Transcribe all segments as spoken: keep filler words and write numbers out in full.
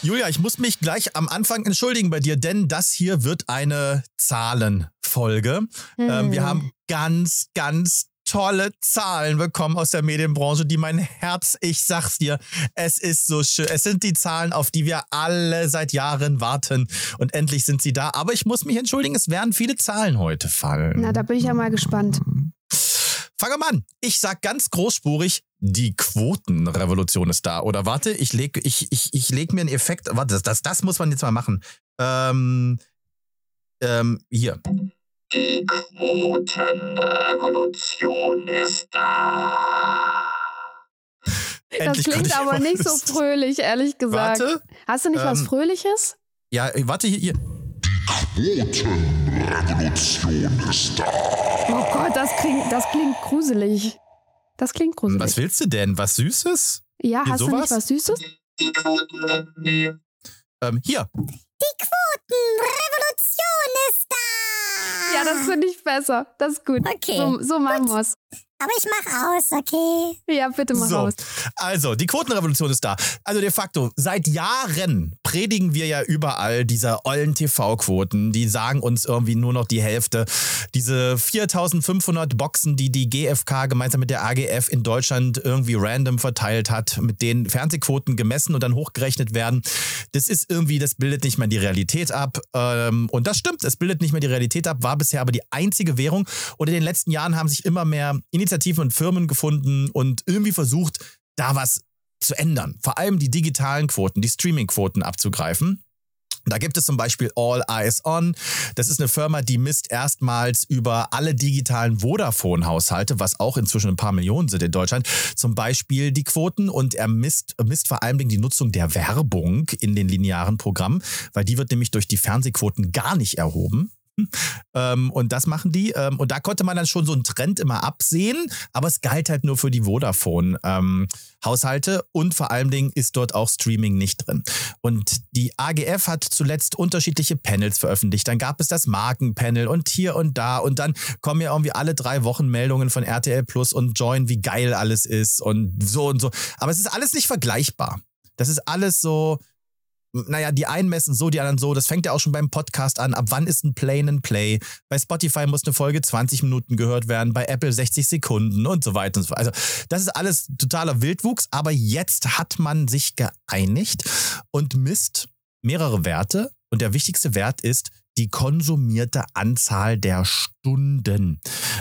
Julia, ich muss mich gleich am Anfang entschuldigen bei dir, denn das hier wird eine Zahlenfolge. Hm. Ähm, wir haben ganz, ganz tolle Zahlen bekommen aus der Medienbranche, die mein Herz, ich sag's dir, es ist so schön. Es sind die Zahlen, auf die wir alle seit Jahren warten und endlich sind sie da. Aber ich muss mich entschuldigen, es werden viele Zahlen heute fallen. Na, da bin ich ja mal gespannt. Fangen wir mal an. Ich sag ganz großspurig, die Quotenrevolution ist da. Oder warte, ich leg, ich, ich, ich leg mir einen Effekt. Warte, das, das, das muss man jetzt mal machen. Ähm, ähm, hier. Die Quotenrevolution ist da. Das klingt aber nicht so fröhlich, ehrlich gesagt. Warte. Hast du nicht ähm, was Fröhliches? Ja, warte, hier. hier. Die Quotenrevolution ist da. Oh Gott, das klingt, das klingt gruselig. Das klingt gruselig. Was willst du denn? Was Süßes? Ja, hier hast sowas? du nicht was Süßes? Die Quoten... Nee. Ähm, hier. Die Quotenrevolution ist da. Ja, das finde ich besser. Das ist gut. Okay. So, so machen wir es. Aber ich mach aus, okay? Ja, bitte mach so. aus. Also, die Quotenrevolution ist da. Also de facto, seit Jahren predigen wir ja überall diese ollen T V-Quoten. Die sagen uns irgendwie nur noch die Hälfte. Diese viertausendfünfhundert Boxen, die die G F K gemeinsam mit der A G F in Deutschland irgendwie random verteilt hat, mit denen Fernsehquoten gemessen und dann hochgerechnet werden. Das ist irgendwie, das bildet nicht mehr die Realität ab. Und das stimmt, es bildet nicht mehr die Realität ab, war bisher aber die einzige Währung. Und in den letzten Jahren haben sich immer mehr Initiativen und Firmen gefunden und irgendwie versucht, da was zu ändern. Vor allem die digitalen Quoten, die Streaming-Quoten abzugreifen. Da gibt es zum Beispiel All Eyes On. Das ist eine Firma, die misst erstmals über alle digitalen Vodafone-Haushalte, was auch inzwischen ein paar Millionen sind in Deutschland, zum Beispiel die Quoten. Und er misst, misst vor allem die Nutzung der Werbung in den linearen Programmen, weil die wird nämlich durch die Fernsehquoten gar nicht erhoben. Ähm, und das machen die. Ähm, und da konnte man dann schon so einen Trend immer absehen, aber es galt halt nur für die Vodafone-Haushalte ähm, und vor allen Dingen ist dort auch Streaming nicht drin. Und die A G F hat zuletzt unterschiedliche Panels veröffentlicht. Dann gab es das Markenpanel und hier und da und dann kommen ja irgendwie alle drei Wochen Meldungen von R T L Plus und Join, wie geil alles ist und so und so. Aber es ist alles nicht vergleichbar. Das ist alles so... Naja, die einen messen so, die anderen so. Das fängt ja auch schon beim Podcast an. Ab wann ist ein Play ein Play? Bei Spotify muss eine Folge zwanzig Minuten gehört werden, bei Apple sechzig Sekunden und so weiter und so fort. Also das ist alles totaler Wildwuchs, aber jetzt hat man sich geeinigt und misst mehrere Werte. Und der wichtigste Wert ist die konsumierte Anzahl der Stunden.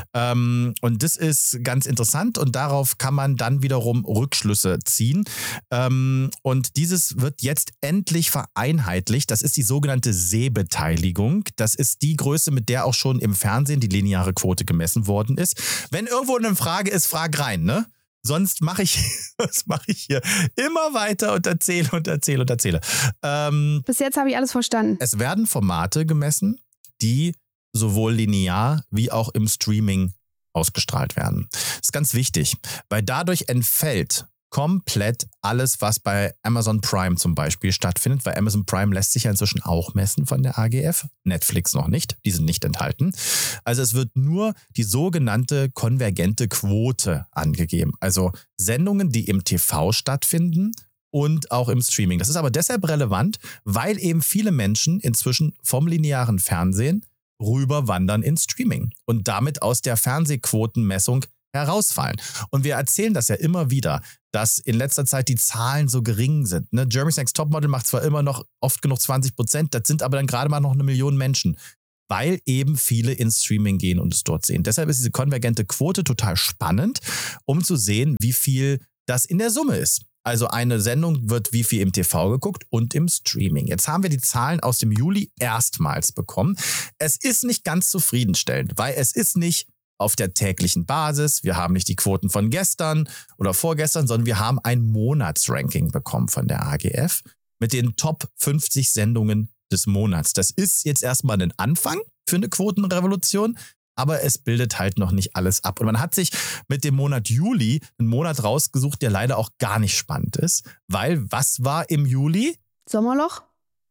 Ähm, und das ist ganz interessant und darauf kann man dann wiederum Rückschlüsse ziehen. Ähm, und dieses wird jetzt endlich vereinheitlicht. Das ist die sogenannte Sehbeteiligung. Das ist die Größe, mit der auch schon im Fernsehen die lineare Quote gemessen worden ist. Wenn irgendwo eine Frage ist, frag rein, ne? Sonst mache ich, was mache ich hier? Immer weiter und erzähle und erzähle und erzähle. Ähm, Bis jetzt habe ich alles verstanden. Es werden Formate gemessen, die sowohl linear wie auch im Streaming ausgestrahlt werden. Das ist ganz wichtig, weil dadurch entfällt komplett alles, was bei Amazon Prime zum Beispiel stattfindet, weil Amazon Prime lässt sich ja inzwischen auch messen von der A G F, Netflix noch nicht, die sind nicht enthalten. Also es wird nur die sogenannte konvergente Quote angegeben, also Sendungen, die im T V stattfinden und auch im Streaming. Das ist aber deshalb relevant, weil eben viele Menschen inzwischen vom linearen Fernsehen rüberwandern ins Streaming und damit aus der Fernsehquotenmessung herausfallen. Und wir erzählen das ja immer wieder, dass in letzter Zeit die Zahlen so gering sind. Ne? Jeremy's Next Topmodel macht zwar immer noch oft genug zwanzig Prozent, das sind aber dann gerade mal noch eine Million Menschen, weil eben viele ins Streaming gehen und es dort sehen. Deshalb ist diese konvergente Quote total spannend, um zu sehen, wie viel das in der Summe ist. Also eine Sendung wird wie viel im T V geguckt und im Streaming. Jetzt haben wir die Zahlen aus dem Juli erstmals bekommen. Es ist nicht ganz zufriedenstellend, weil es ist nicht auf der täglichen Basis. Wir haben nicht die Quoten von gestern oder vorgestern, sondern wir haben ein Monatsranking bekommen von der A G F mit den Top fünfzig Sendungen des Monats. Das ist jetzt erstmal ein Anfang für eine Quotenrevolution, aber es bildet halt noch nicht alles ab. Und man hat sich mit dem Monat Juli einen Monat rausgesucht, der leider auch gar nicht spannend ist, weil was war im Juli? Sommerloch?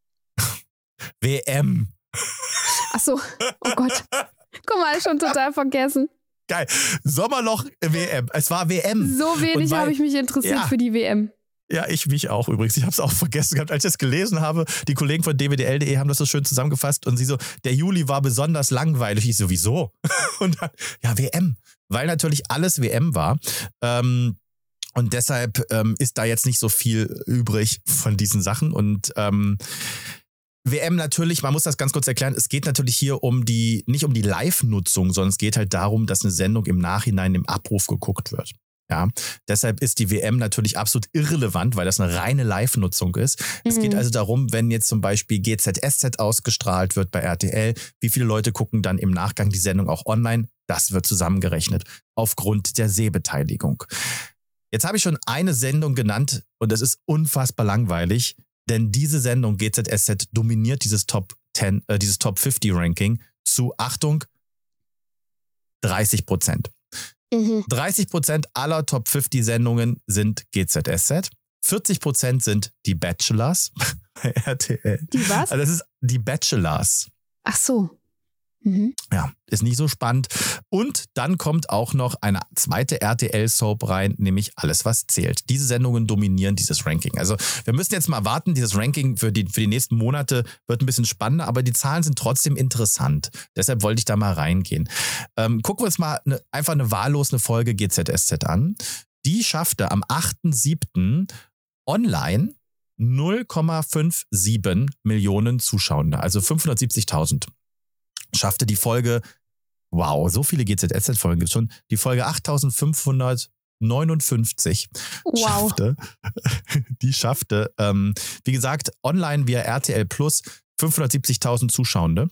W M. Ach so, oh Gott. Guck mal, schon total vergessen. Geil. Sommerloch W M. Es war W M. So wenig habe ich mich interessiert ja. für die W M. Ja, ich mich auch übrigens. Ich habe es auch vergessen gehabt, als ich das gelesen habe. Die Kollegen von d w d l punkt d e haben das so schön zusammengefasst und sie so, der Juli war besonders langweilig. Ich so, wieso? Und dann, ja, W M. Weil natürlich alles W M war. Ähm, und deshalb ähm, ist da jetzt nicht so viel übrig von diesen Sachen. Und ähm, W M natürlich, man muss das ganz kurz erklären, es geht natürlich hier um die, nicht um die Live-Nutzung, sondern es geht halt darum, dass eine Sendung im Nachhinein im Abruf geguckt wird. Ja, deshalb ist die W M natürlich absolut irrelevant, weil das eine reine Live-Nutzung ist. Mhm. Es geht also darum, wenn jetzt zum Beispiel G Z S Z ausgestrahlt wird bei R T L, wie viele Leute gucken dann im Nachgang die Sendung auch online? Das wird zusammengerechnet aufgrund der Sehbeteiligung. Jetzt habe ich schon eine Sendung genannt und das ist unfassbar langweilig, denn diese Sendung G Z S Z dominiert dieses Top zehn, äh, dieses Top fünfzig Ranking zu, Achtung, dreißig Prozent. Mhm. dreißig Prozent aller Top fünfzig Sendungen sind G Z S Z. vierzig Prozent sind die Bachelors bei R T L. Die was? Also das ist die Bachelors. Ach so. Mhm. Ja, ist nicht so spannend. Und dann kommt auch noch eine zweite R T L-Soap rein, nämlich Alles, was zählt. Diese Sendungen dominieren dieses Ranking. Also wir müssen jetzt mal warten, dieses Ranking für die, für die nächsten Monate wird ein bisschen spannender, aber die Zahlen sind trotzdem interessant. Deshalb wollte ich da mal reingehen. Ähm, gucken wir uns mal eine, einfach eine wahllos eine Folge G Z S Z an. Die schaffte am achten siebten online null Komma siebenundfünfzig Millionen Zuschauer, also fünfhundertsiebzigtausend. Schaffte die Folge, wow, so viele G Z S Z-Folgen gibt es schon, die Folge achttausendfünfhundertneunundfünfzig wow. schaffte, die schaffte, ähm, wie gesagt, online via R T L Plus fünfhundertsiebzigtausend Zuschauende.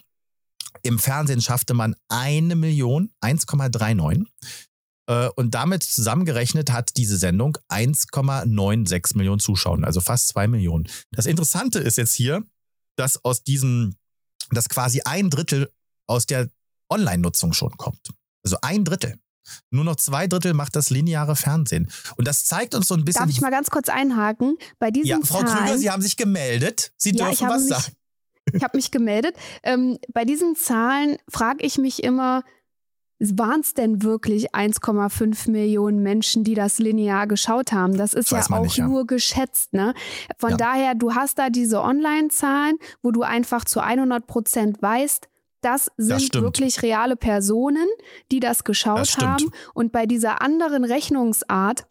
Im Fernsehen schaffte man eine Million, eins Komma neununddreißig. Äh, und damit zusammengerechnet hat diese Sendung eins Komma sechsundneunzig Millionen Zuschauer, also fast zwei Millionen. Das Interessante ist jetzt hier, dass aus diesen, dass quasi ein Drittel aus der Online-Nutzung schon kommt. Also ein Drittel. Nur noch zwei Drittel macht das lineare Fernsehen. Und das zeigt uns so ein bisschen... Darf ich mal ganz kurz einhaken? Bei diesen ja, Frau Zahlen, Krüger, Sie haben sich gemeldet. Sie ja, dürfen was mich, sagen. Ich habe mich gemeldet. Ähm, bei diesen Zahlen frage ich mich immer, waren es denn wirklich eins Komma fünf Millionen Menschen, die das linear geschaut haben? Das ist ja auch nicht, ja. nur geschätzt, ne? Von ja. daher, du hast da diese Online-Zahlen, wo du einfach zu hundert Prozent weißt, das sind das wirklich reale Personen, die das geschaut das haben. Und bei dieser anderen Rechnungsart,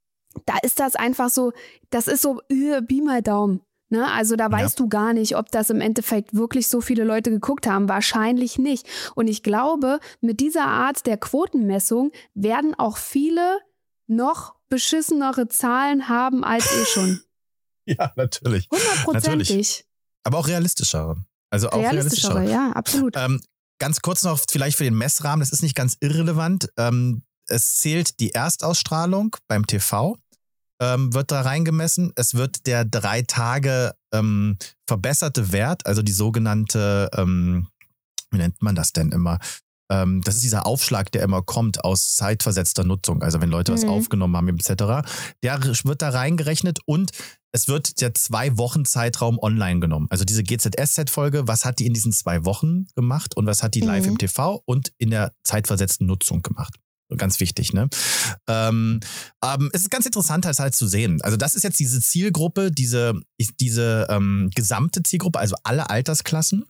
da ist das einfach so, das ist so, äh, Pi mal Daumen. Ne? Also da weißt ja. du gar nicht, ob das im Endeffekt wirklich so viele Leute geguckt haben. Wahrscheinlich nicht. Und ich glaube, mit dieser Art der Quotenmessung werden auch viele noch beschissenere Zahlen haben als eh schon. Ja, natürlich. Hundertprozentig. Aber auch realistischere. Also auch realistischere, realistischere. Ja, absolut. Ähm, ganz kurz noch vielleicht für den Messrahmen, das ist nicht ganz irrelevant. Ähm, es zählt die Erstausstrahlung beim T V, ähm, wird da reingemessen. Es wird der drei Tage ähm, verbesserte Wert, also die sogenannte, ähm, wie nennt man das denn immer? Ähm, das ist dieser Aufschlag, der immer kommt aus zeitversetzter Nutzung. Also wenn Leute mhm. was aufgenommen haben et cetera. Der wird da reingerechnet und es wird der zwei Wochen Zeitraum online genommen. Also diese G Z S Z-Folge, was hat die in diesen zwei Wochen gemacht und was hat die live mhm. im T V und in der zeitversetzten Nutzung gemacht. Ganz wichtig, ne? Ähm, ähm, es ist ganz interessant halt, halt zu sehen. Also das ist jetzt diese Zielgruppe, diese, diese ähm, gesamte Zielgruppe, also alle Altersklassen.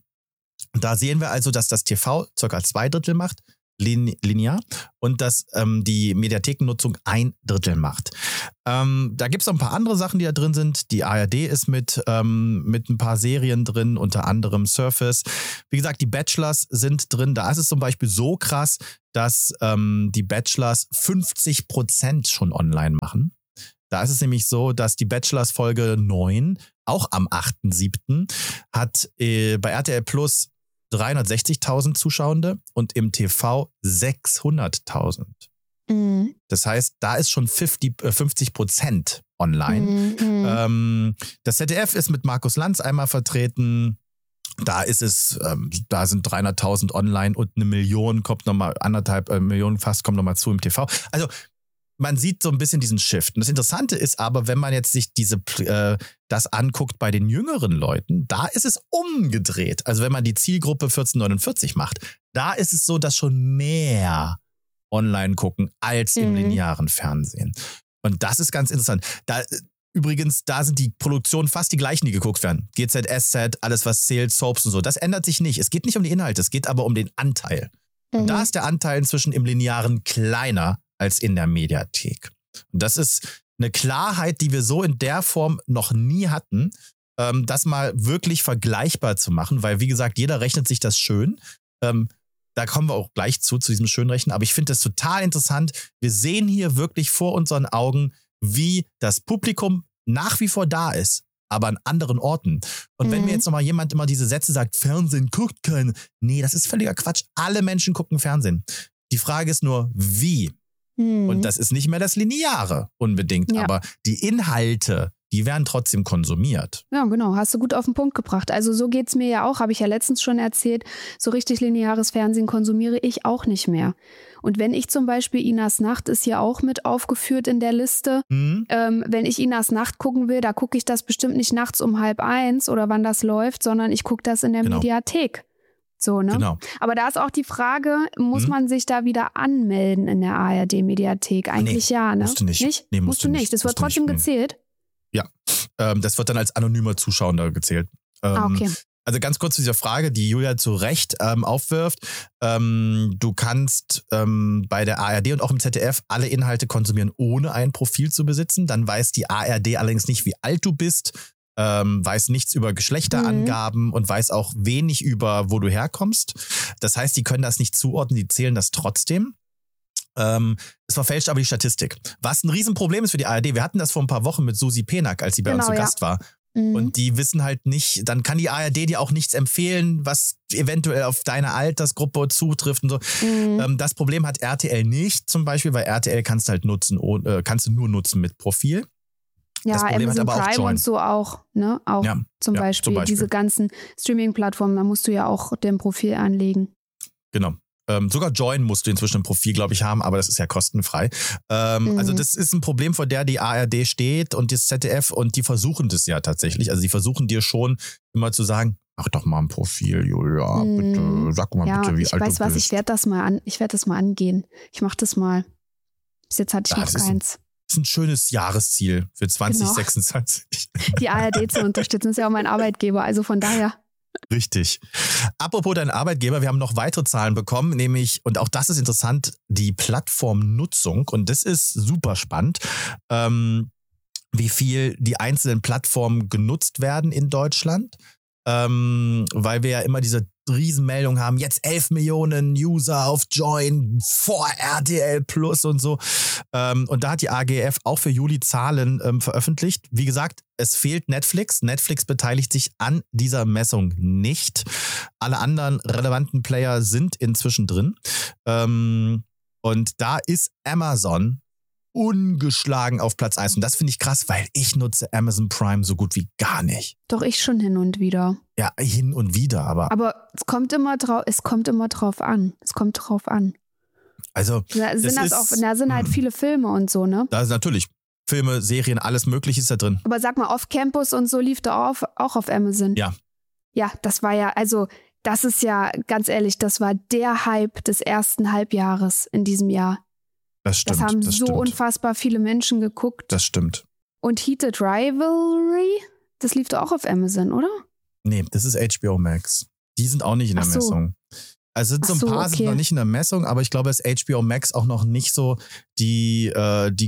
Da sehen wir also, dass das T V circa zwei Drittel macht, linear, und dass ähm, die Mediathekennutzung ein Drittel macht. Ähm, da gibt es noch ein paar andere Sachen, die da drin sind. Die A R D ist mit, ähm, mit ein paar Serien drin, unter anderem Surface. Wie gesagt, die Bachelors sind drin. Da ist es zum Beispiel so krass, dass ähm, die Bachelors fünfzig Prozent schon online machen. Da ist es nämlich so, dass die Bachelors Folge neun, auch am achten siebten, hat äh, bei R T L Plus dreihundertsechzigtausend Zuschauende und im T V sechshunderttausend. Mhm. Das heißt, da ist schon fünfzig Prozent online. Mhm. Ähm, das Z D F ist mit Markus Lanz einmal vertreten. Da ist es, ähm, da sind dreihunderttausend online und eine Million kommt nochmal, anderthalb äh, Millionen fast kommt nochmal zu im T V. Also man sieht so ein bisschen diesen Shift. Und das Interessante ist aber, wenn man jetzt sich diese äh, das anguckt bei den jüngeren Leuten, da ist es umgedreht. Also wenn man die Zielgruppe vierzehn neunundvierzig macht, da ist es so, dass schon mehr online gucken als im mhm. linearen Fernsehen. Und das ist ganz interessant. Da übrigens, da sind die Produktionen fast die gleichen, die geguckt werden. G Z S Z, alles was zählt, Soaps und so. Das ändert sich nicht. Es geht nicht um die Inhalte, es geht aber um den Anteil. Mhm. Und da ist der Anteil inzwischen im Linearen kleiner als in der Mediathek. Und das ist eine Klarheit, die wir so in der Form noch nie hatten, ähm, das mal wirklich vergleichbar zu machen, weil wie gesagt, jeder rechnet sich das schön. Ähm, da kommen wir auch gleich zu, zu diesem Schönrechnen. Aber ich finde das total interessant. Wir sehen hier wirklich vor unseren Augen, wie das Publikum nach wie vor da ist, aber an anderen Orten. Und mhm. wenn mir jetzt nochmal jemand immer diese Sätze sagt, Fernsehen guckt keiner. Nee, das ist völliger Quatsch. Alle Menschen gucken Fernsehen. Die Frage ist nur, wie? Mhm. Und das ist nicht mehr das Lineare unbedingt, ja. aber die Inhalte, die werden trotzdem konsumiert. Ja, genau. Hast du gut auf den Punkt gebracht. Also so geht es mir ja auch, habe ich ja letztens schon erzählt. So richtig lineares Fernsehen konsumiere ich auch nicht mehr. Und wenn ich zum Beispiel Inas Nacht ist ja auch mit aufgeführt in der Liste. Mhm. Ähm, wenn ich Inas Nacht gucken will, da gucke ich das bestimmt nicht nachts um halb eins oder wann das läuft, sondern ich gucke das in der genau. Mediathek. So, ne? Genau. Aber da ist auch die Frage, muss mhm. man sich da wieder anmelden in der A R D-Mediathek? Eigentlich nee, ja, ne? Musst du nicht. nicht? Nee, musst, musst du nicht. Das wird trotzdem nicht, gezählt? Nee. Ja, ähm, das wird dann als anonymer Zuschauer gezählt. Ähm, ah, okay. Also ganz kurz zu dieser Frage, die Julia zu Recht ähm, aufwirft. Ähm, du kannst ähm, bei der A R D und auch im Z D F alle Inhalte konsumieren, ohne ein Profil zu besitzen. Dann weiß die A R D allerdings nicht, wie alt du bist, ähm, weiß nichts über Geschlechterangaben mhm. und weiß auch wenig über, wo du herkommst. Das heißt, die können das nicht zuordnen, die zählen das trotzdem. Ähm, es verfälscht aber die Statistik. Was ein Riesenproblem ist für die A R D. Wir hatten das vor ein paar Wochen mit Susi Penack, als sie bei genau, uns zu ja. Gast war. Mhm. Und die wissen halt nicht, dann kann die A R D dir auch nichts empfehlen, was eventuell auf deine Altersgruppe zutrifft und so. Mhm. Ähm, das Problem hat R T L nicht zum Beispiel, weil R T L kannst du halt nutzen, äh, kannst du nur nutzen mit Profil. Ja, das Problem Amazon hat aber auch Prime Join. und so auch, ne? Auch ja, zum, ja, Beispiel. zum Beispiel. Diese ganzen Streaming-Plattformen, da musst du ja auch dein Profil anlegen. Genau. Ähm, sogar Join musst du inzwischen ein Profil, glaube ich, haben, aber das ist ja kostenfrei. Ähm, mhm. Also das ist ein Problem, vor der die A R D steht und das Z D F und die versuchen das ja tatsächlich. Also die versuchen dir schon immer zu sagen, mach doch mal ein Profil, Julia, mhm. bitte, sag mal ja, bitte, wie ich alt weiß du was, bist. Ich werde das mal an, ich werde das mal angehen. Ich mache das mal. Bis jetzt hatte ich ja, noch das keins. Ist ein, das ist ein schönes Jahresziel für zwanzig sechsundzwanzig. Genau. Die A R D zu unterstützen, ist ja auch mein Arbeitgeber, also von daher. Richtig. Apropos dein Arbeitgeber, wir haben noch weitere Zahlen bekommen, nämlich, und auch das ist interessant, die Plattformnutzung. Und das ist super spannend, ähm, wie viel die einzelnen Plattformen genutzt werden in Deutschland. Ähm, weil wir ja immer diese Riesenmeldung haben, jetzt elf Millionen User auf Join vor R T L Plus und so. Ähm, und da hat die A G F auch für Juli Zahlen ähm, veröffentlicht. Wie gesagt, es fehlt Netflix. Netflix beteiligt sich an dieser Messung nicht. Alle anderen relevanten Player sind inzwischen drin. Ähm, und da ist Amazon ungeschlagen auf Platz eins. Und das finde ich krass, weil ich nutze Amazon Prime so gut wie gar nicht. Doch, ich schon hin und wieder. Ja, hin und wieder, aber... Aber es kommt immer drauf, es kommt immer drauf an. Es kommt drauf an. Also, da sind, das ist, auch, da sind halt viele Filme und so, ne? Da ist natürlich Filme, Serien, alles Mögliche ist da drin. Aber sag mal, Off-Campus und so lief da auf, auch auf Amazon. Ja. Ja, das war ja, also das ist ja, ganz ehrlich, das war der Hype des ersten Halbjahres in diesem Jahr. Das stimmt. Das haben das so stimmt. unfassbar viele Menschen geguckt. Das stimmt. Und Heated Rivalry, das lief doch auch auf Amazon, oder? Nee, das ist H B O Max. Die sind auch nicht in der Ach so. Messung. Also sind so ein so, paar okay. sind noch nicht in der Messung, aber ich glaube, dass H B O Max auch noch nicht so die, äh, die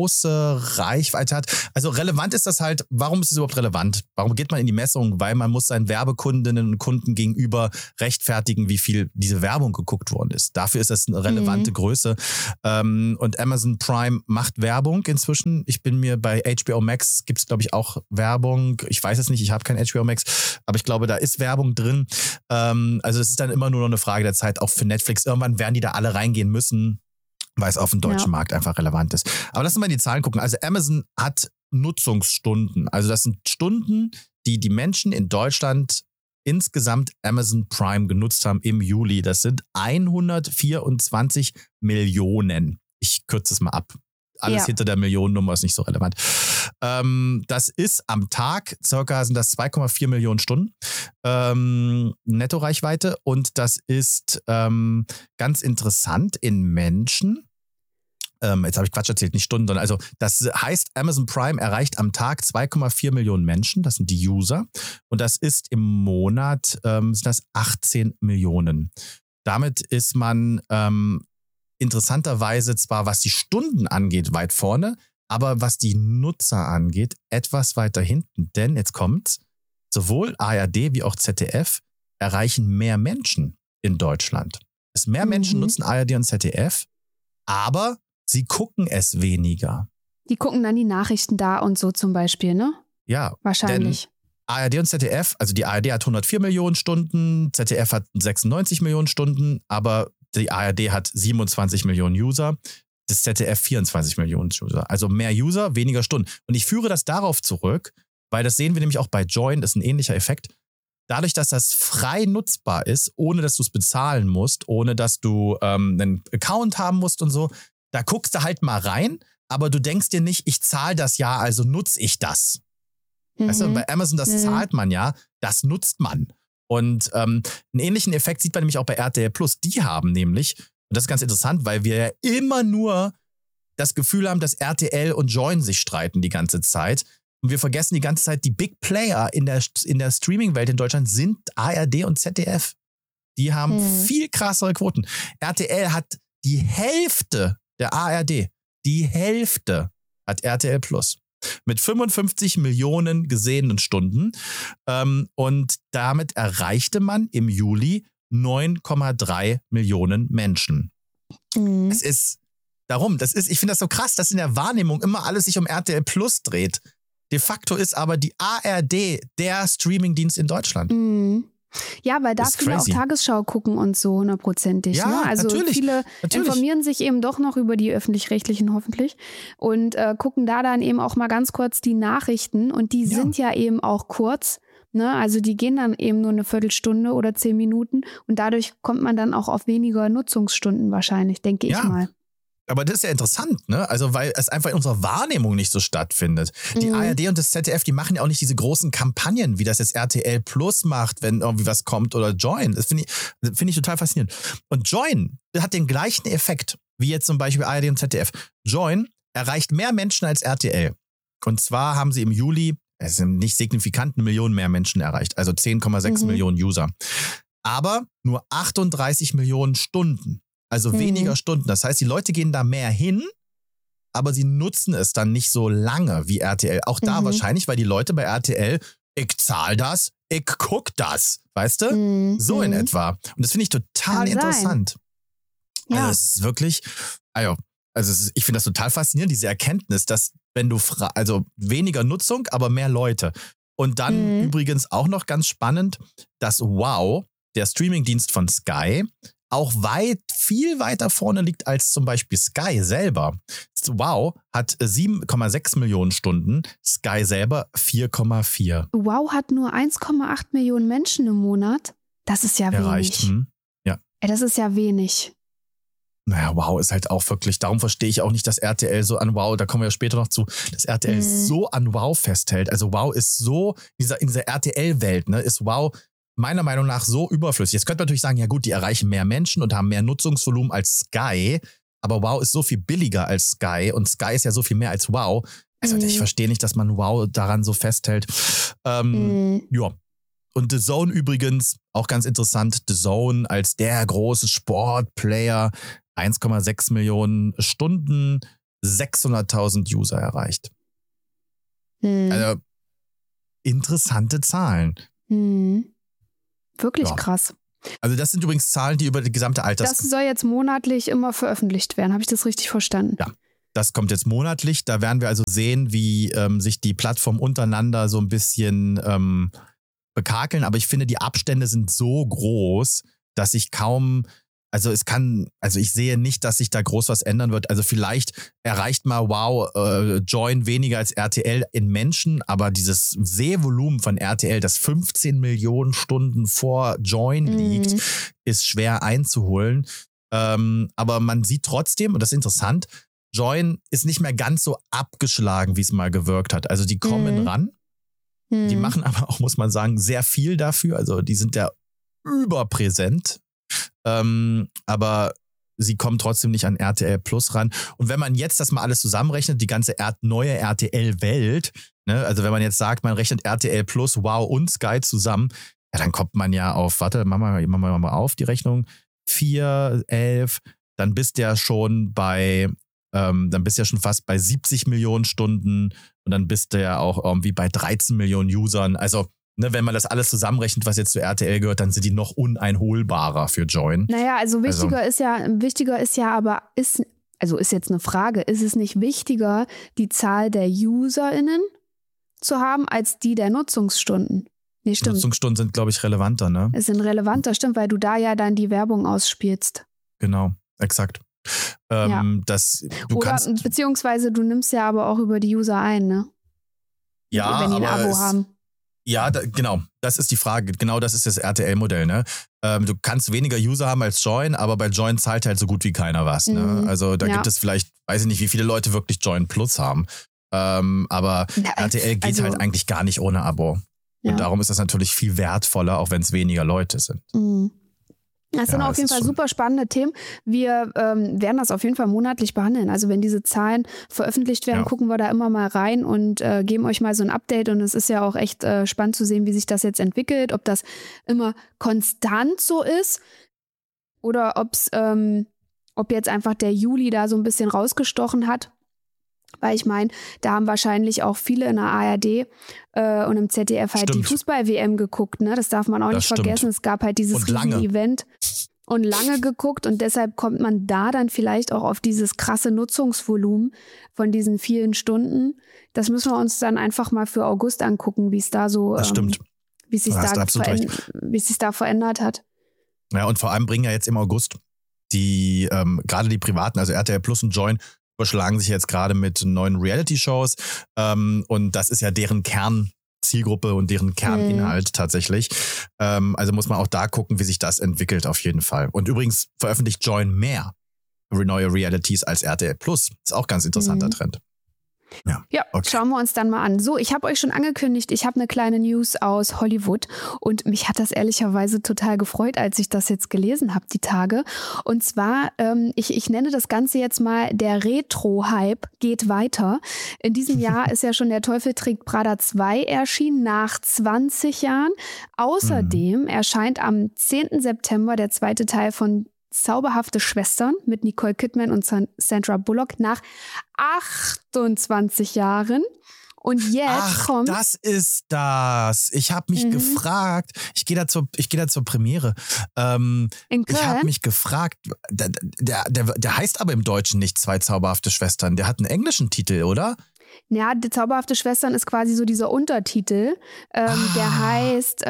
große Reichweite hat. Also relevant ist das halt, warum ist es überhaupt relevant? Warum geht man in die Messung? Weil man muss seinen Werbekundinnen und Kunden gegenüber rechtfertigen, wie viel diese Werbung geguckt worden ist. Dafür ist das eine relevante mhm. Größe. Ähm, und Amazon Prime macht Werbung inzwischen. Ich bin mir bei H B O Max, gibt es glaube ich auch Werbung. Ich weiß es nicht, ich habe kein H B O Max, aber ich glaube, da ist Werbung drin. Ähm, also es ist dann immer nur noch eine Frage der Zeit, auch für Netflix. Irgendwann werden die da alle reingehen müssen, weil es auf dem deutschen ja. Markt einfach relevant ist. Aber lass uns mal in die Zahlen gucken. Also Amazon hat Nutzungsstunden. Also das sind Stunden, die die Menschen in Deutschland insgesamt Amazon Prime genutzt haben im Juli. Das sind hundertvierundzwanzig Millionen. Ich kürze es mal ab. Alles ja. hinter der Millionennummer ist nicht so relevant. Ähm, das ist am Tag, circa sind das zwei Komma vier Millionen Stunden ähm, Nettoreichweite. Und das ist ähm, ganz interessant in Menschen. Ähm, jetzt habe ich Quatsch erzählt, nicht Stunden, sondern also das heißt, Amazon Prime erreicht am Tag zwei Komma vier Millionen Menschen, das sind die User. Und das ist im Monat, ähm, sind das achtzehn Millionen. Damit ist man ähm, interessanterweise zwar, was die Stunden angeht, weit vorne, aber was die Nutzer angeht, etwas weiter hinten. Denn jetzt kommt's, sowohl A R D wie auch Z D F erreichen mehr Menschen in Deutschland. Es mehr mhm. Menschen nutzen A R D und Z D F, aber sie gucken es weniger. Die gucken dann die Nachrichten da und so zum Beispiel, ne? Ja. Wahrscheinlich. Denn A R D und Z D F, also die A R D hat hundertvier Millionen Stunden, Z D F hat sechsundneunzig Millionen Stunden, aber die A R D hat siebenundzwanzig Millionen User, das Z D F vierundzwanzig Millionen User. Also mehr User, weniger Stunden. Und ich führe das darauf zurück, weil das sehen wir nämlich auch bei Joyn, das ist ein ähnlicher Effekt. Dadurch, dass das frei nutzbar ist, ohne dass du es bezahlen musst, ohne dass du ähm, einen Account haben musst und so, da guckst du halt mal rein, aber du denkst dir nicht, ich zahle das ja, also nutze ich das. Mhm. Weißt du, bei Amazon, das mhm. zahlt man ja, das nutzt man. Und ähm, einen ähnlichen Effekt sieht man nämlich auch bei R T L Plus. Die haben nämlich, und das ist ganz interessant, weil wir ja immer nur das Gefühl haben, dass R T L und Joyn sich streiten die ganze Zeit. Und wir vergessen die ganze Zeit, die Big Player in der, in der Streaming-Welt in Deutschland sind A R D und Z D F. Die haben mhm. viel krassere Quoten. R T L hat die Hälfte der A R D. Die Hälfte hat R T L Plus. Mit fünfundfünfzig Millionen gesehenen Stunden. Ähm, und damit erreichte man im Juli neun Komma drei Millionen Menschen. Mhm. Es ist darum, das ist, ich finde das so krass, dass in der Wahrnehmung immer alles sich um R T L Plus dreht. De facto ist aber die A R D der Streamingdienst in Deutschland. Mhm. Ja, weil da viele auch Tagesschau gucken und so hundertprozentig. Ja, ne? Also natürlich, viele natürlich. informieren sich eben doch noch über die Öffentlich-Rechtlichen hoffentlich und äh, gucken da dann eben auch mal ganz kurz die Nachrichten und die ja. sind ja eben auch kurz. Ne? Also die gehen dann eben nur eine Viertelstunde oder zehn Minuten und dadurch kommt man dann auch auf weniger Nutzungsstunden wahrscheinlich, denke ja. ich mal. Aber das ist ja interessant, ne? Also, weil es einfach in unserer Wahrnehmung nicht so stattfindet. Die mhm. A R D und das Z D F, die machen ja auch nicht diese großen Kampagnen, wie das jetzt R T L Plus macht, wenn irgendwie was kommt oder Joyn. Das finde ich, finde ich total faszinierend. Und Joyn hat den gleichen Effekt wie jetzt zum Beispiel A R D und Z D F. Joyn erreicht mehr Menschen als R T L. Und zwar haben sie im Juli, es sind nicht signifikant, eine Million mehr Menschen erreicht. Also zehn Komma sechs mhm. Millionen User. Aber nur achtunddreißig Millionen Stunden. Also mhm. weniger Stunden. Das heißt, die Leute gehen da mehr hin, aber sie nutzen es dann nicht so lange wie R T L. Auch da mhm. wahrscheinlich, weil die Leute bei R T L, ich zahl das, ich guck das. Weißt du? Mhm. So in etwa. Und das finde ich total Kann interessant. Sein. Ja. Also es ist wirklich, also, also es ist, ich finde das total faszinierend, diese Erkenntnis, dass wenn du, fra- also weniger Nutzung, aber mehr Leute. Und dann mhm. übrigens auch noch ganz spannend, dass Wow, der Streamingdienst von Sky, auch weit, viel weiter vorne liegt als zum Beispiel Sky selber. Wow hat sieben Komma sechs Millionen Stunden, Sky selber vier Komma vier. Wow hat nur eins Komma acht Millionen Menschen im Monat. Das ist ja Erreicht. wenig. Hm. Ja. Ey, das ist ja wenig. Naja, Wow ist halt auch wirklich, darum verstehe ich auch nicht, dass R T L so an Wow, da kommen wir ja später noch zu, dass R T L mhm. so an Wow festhält. Also Wow ist so, in dieser, in dieser R T L-Welt, ne, ist Wow meiner Meinung nach so überflüssig. Jetzt könnte man natürlich sagen, ja gut, die erreichen mehr Menschen und haben mehr Nutzungsvolumen als Sky, aber Wow ist so viel billiger als Sky und Sky ist ja so viel mehr als Wow. Also mhm. ich verstehe nicht, dass man Wow daran so festhält. Ähm, mhm. Ja. Und The Zone übrigens, auch ganz interessant, The Zone als der große Sportplayer, eins Komma sechs Millionen Stunden, sechshunderttausend User erreicht. Mhm. Also interessante Zahlen. Mhm. Wirklich ja. krass. Also das sind übrigens Zahlen, die über die gesamte Alters... Das soll jetzt monatlich immer veröffentlicht werden. Habe ich das richtig verstanden? Ja, das kommt jetzt monatlich. Da werden wir also sehen, wie ähm, sich die Plattformen untereinander so ein bisschen ähm, bekakeln. Aber ich finde, die Abstände sind so groß, dass ich kaum... Also es kann, also ich sehe nicht, dass sich da groß was ändern wird. Also vielleicht erreicht mal Wow äh, Joyn weniger als R T L in Menschen, aber dieses Sehvolumen von R T L, das fünfzehn Millionen Stunden vor Joyn liegt, mhm. ist schwer einzuholen. Ähm, aber man sieht trotzdem, und das ist interessant, Joyn ist nicht mehr ganz so abgeschlagen, wie es mal gewirkt hat. Also die kommen mhm. ran, mhm. die machen aber auch, muss man sagen, sehr viel dafür. Also die sind ja überpräsent. Ähm, aber sie kommen trotzdem nicht an R T L Plus ran. Und wenn man jetzt das mal alles zusammenrechnet, die ganze R- neue R T L-Welt, ne, also wenn man jetzt sagt, man rechnet R T L Plus, Wow und Sky zusammen, ja, dann kommt man ja auf, warte, machen wir, machen wir mal auf die Rechnung, vier, elf, dann bist du ja schon bei, ähm, dann bist du ja schon fast bei siebzig Millionen Stunden und dann bist du ja auch irgendwie bei dreizehn Millionen Usern. Also, ne, wenn man das alles zusammenrechnet, was jetzt zu R T L gehört, dann sind die noch uneinholbarer für Join. Naja, also wichtiger Also- ist ja, wichtiger ist ja aber, ist, also ist jetzt eine Frage, ist es nicht wichtiger, die Zahl der UserInnen zu haben, als die der Nutzungsstunden? Nee, stimmt. Nutzungsstunden sind, glaube ich, relevanter, ne? Es sind relevanter, stimmt, weil du da ja dann die Werbung ausspielst. Genau, exakt. Ähm, Ja. das, du Oder kannst, beziehungsweise du nimmst ja aber auch über die User ein, ne? ja, Wenn die ein aber Abo es, haben. Ja, da, genau. Das ist die Frage. Genau das ist das R T L-Modell, ne? Ähm, du kannst weniger User haben als Join, aber bei Join zahlt halt so gut wie keiner was, ne? Mhm. Also da Ja. gibt es vielleicht, weiß ich nicht, wie viele Leute wirklich Join Plus haben. Ähm, aber Na, R T L geht also- halt eigentlich gar nicht ohne Abo. Ja. Und darum ist das natürlich viel wertvoller, auch wenn es weniger Leute sind. Mhm. Das sind Ja, auf es jeden ist Fall schon- super spannende Themen. Wir ähm, werden das auf jeden Fall monatlich behandeln. Also wenn diese Zahlen veröffentlicht werden, Ja. gucken wir da immer mal rein und äh, geben euch mal so ein Update. Und es ist ja auch echt äh, spannend zu sehen, wie sich das jetzt entwickelt, ob das immer konstant so ist oder ob's, ähm, ob jetzt einfach der Juli da so ein bisschen rausgestochen hat. Weil ich meine, da haben wahrscheinlich auch viele in der A R D äh, und im Z D F halt die Stimmt. Fußball-W M geguckt. Ne? Das darf man auch Das nicht stimmt. vergessen. Es gab halt dieses Und lange. riesige Event und lange geguckt. Und deshalb kommt man da dann vielleicht auch auf dieses krasse Nutzungsvolumen von diesen vielen Stunden. Das müssen wir uns dann einfach mal für August angucken, wie es da so, Das ähm, stimmt. wie es sich Da hast du da, absolut veränd- wie es sich da verändert hat. Ja, und vor allem bringen ja jetzt im August die, ähm, gerade die privaten, also R T L Plus und Join, überschlagen sich jetzt gerade mit neuen Reality-Shows. Ähm, und das ist ja deren Kernzielgruppe und deren Kerninhalt Mhm. tatsächlich. Ähm, also muss man auch da gucken, wie sich das entwickelt auf jeden Fall. Und übrigens veröffentlicht Join mehr neue Realities als R T L Plus. Ist auch ganz interessanter Mhm. Trend. Ja, Okay. schauen wir uns dann mal an. So, ich habe euch schon angekündigt, ich habe eine kleine News aus Hollywood und mich hat das ehrlicherweise total gefreut, als ich das jetzt gelesen habe, die Tage. Und zwar, ähm, ich, ich nenne das Ganze jetzt mal, der Retro-Hype geht weiter. In diesem Jahr ist ja schon Der Teufel trägt Prada zwei erschienen, nach zwanzig Jahren. Außerdem erscheint am zehnten September der zweite Teil von Zauberhafte Schwestern mit Nicole Kidman und San- Sandra Bullock nach achtundzwanzig Jahren. Und jetzt Ach, kommt. das ist das. Ich habe mich Mhm. gefragt, ich gehe da, zur- ich geh da zur Premiere. Ähm, in ich habe Köln. mich gefragt, der, der, der, der heißt aber im Deutschen nicht Zwei zauberhafte Schwestern. Der hat einen englischen Titel, oder? Ja, die Zauberhafte Schwestern ist quasi so dieser Untertitel. Ähm, Ah. Der heißt,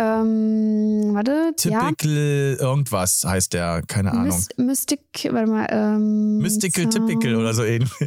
ähm, warte, ja. Typical irgendwas heißt der, keine Ahnung. Mys- Mystic, warte mal. Ähm, Mystical Zau- Typical oder so irgendwie.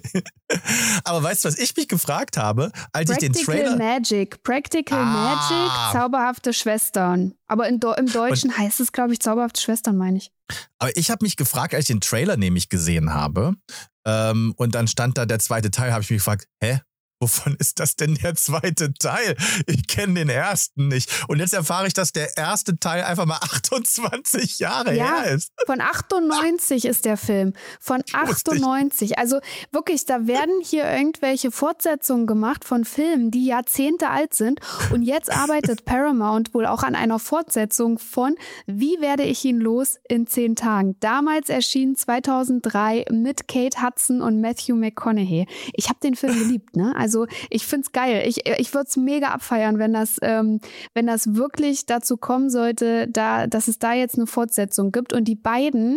Aber weißt du, was ich mich gefragt habe, als ich den Practical Trailer... Magic. Practical Ah. Magic, Zauberhafte Schwestern. Aber in, Do- im Deutschen heißt es, glaube ich, Zauberhafte Schwestern, meine ich. Aber ich habe mich gefragt, als ich den Trailer nämlich gesehen habe, ähm, und dann stand da der zweite Teil, habe ich mich gefragt, hä? Wovon ist das denn der zweite Teil? Ich kenne den ersten nicht. Und jetzt erfahre ich, dass der erste Teil einfach mal achtundzwanzig Jahre Ja. her ist. Von achtundneunzig ist der Film. Von Wusste ich. achtundneunzig. Also wirklich, da werden hier irgendwelche Fortsetzungen gemacht von Filmen, die Jahrzehnte alt sind. Und jetzt arbeitet Paramount wohl auch an einer Fortsetzung von Wie werde ich ihn los in zehn Tagen. Damals erschien zweitausenddrei mit Kate Hudson und Matthew McConaughey. Ich habe den Film geliebt, ne? Also ich find's geil. Ich, ich würde es mega abfeiern, wenn das, ähm, wenn das wirklich dazu kommen sollte, da, dass es da jetzt eine Fortsetzung gibt. Und die beiden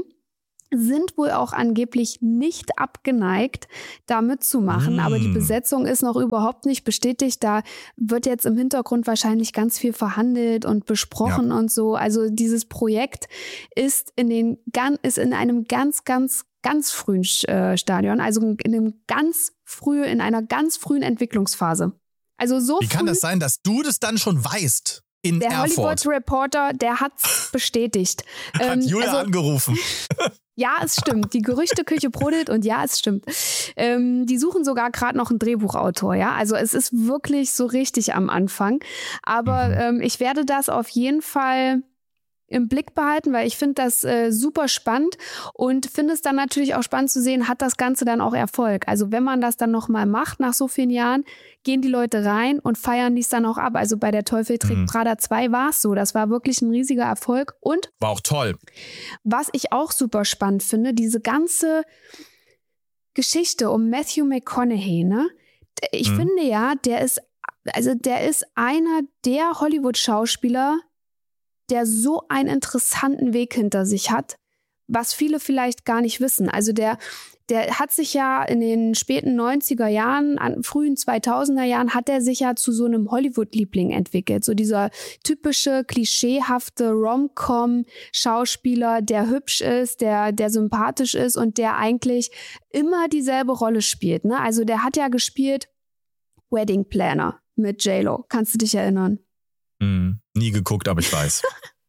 sind wohl auch angeblich nicht abgeneigt, da mitzumachen. Mm. Aber die Besetzung ist noch überhaupt nicht bestätigt. Da wird jetzt im Hintergrund wahrscheinlich ganz viel verhandelt und besprochen und so. Also dieses Projekt ist in den gan- ist in einem ganz, ganz, ganz frühen äh, Stadion, also in einem ganz früh, in einer ganz frühen Entwicklungsphase. Also so Wie früh. kann das sein, dass du das dann schon weißt in Der Erfurt? Hollywood Reporter, der hat's bestätigt. Hat Ähm, Julia also- angerufen. Ja, es stimmt. Die Gerüchteküche brodelt und ja, es stimmt. Ähm, die suchen sogar gerade noch einen Drehbuchautor, ja. Also es ist wirklich so richtig am Anfang. Aber Mhm. ähm, ich werde das auf jeden Fall im Blick behalten, weil ich finde das äh, super spannend und finde es dann natürlich auch spannend zu sehen, hat das Ganze dann auch Erfolg. Also wenn man das dann nochmal macht nach so vielen Jahren, gehen die Leute rein und feiern dies dann auch ab. Also bei der Teufel trägt Mhm. Prada zwei war es so. Das war wirklich ein riesiger Erfolg. Und War auch toll. was ich auch super spannend finde, diese ganze Geschichte um Matthew McConaughey, ne? Ich Mhm. finde ja, der ist, also der ist einer der Hollywood-Schauspieler, der so einen interessanten Weg hinter sich hat, was viele vielleicht gar nicht wissen. Also der, der hat sich ja in den späten neunziger Jahren, an frühen zweitausender Jahren, hat er sich ja zu so einem Hollywood-Liebling entwickelt. So dieser typische, klischeehafte Rom-Com-Schauspieler, der hübsch ist, der, der sympathisch ist und der eigentlich immer dieselbe Rolle spielt. Ne? Also der hat ja gespielt Wedding Planner mit J-Lo. Kannst du dich erinnern? Mhm. Nie geguckt, aber ich weiß.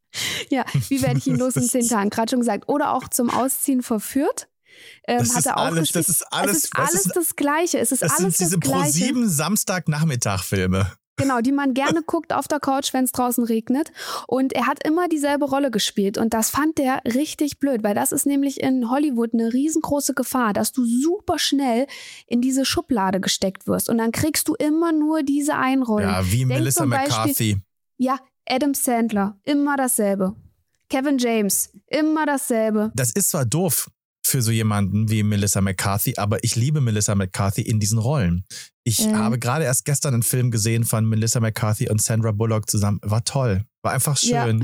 Ja, wie werde ich ihn los in zehn Tagen? Gerade schon gesagt. Oder auch zum Ausziehen verführt. Ähm, Das hat ist er auch alles- gespielt. das ist alles- Es ist weißt du, alles es- das Gleiche. Es ist Das alles sind diese das Gleiche. ProSieben Samstagnachmittag-Filme. Genau, die man gerne guckt auf der Couch, wenn es draußen regnet. Und er hat immer dieselbe Rolle gespielt. Und das fand der richtig blöd, weil das ist nämlich in Hollywood eine riesengroße Gefahr, dass du super schnell in diese Schublade gesteckt wirst. Und dann kriegst du immer nur diese Einrollen. Ja, wie Denk Melissa zum Beispiel- McCarthy. Ja, Adam Sandler, immer dasselbe. Kevin James, immer dasselbe. Das ist zwar doof für so jemanden wie Melissa McCarthy, aber ich liebe Melissa McCarthy in diesen Rollen. Ich Mhm. habe gerade erst gestern einen Film gesehen von Melissa McCarthy und Sandra Bullock zusammen. War toll. War einfach Ja. schön.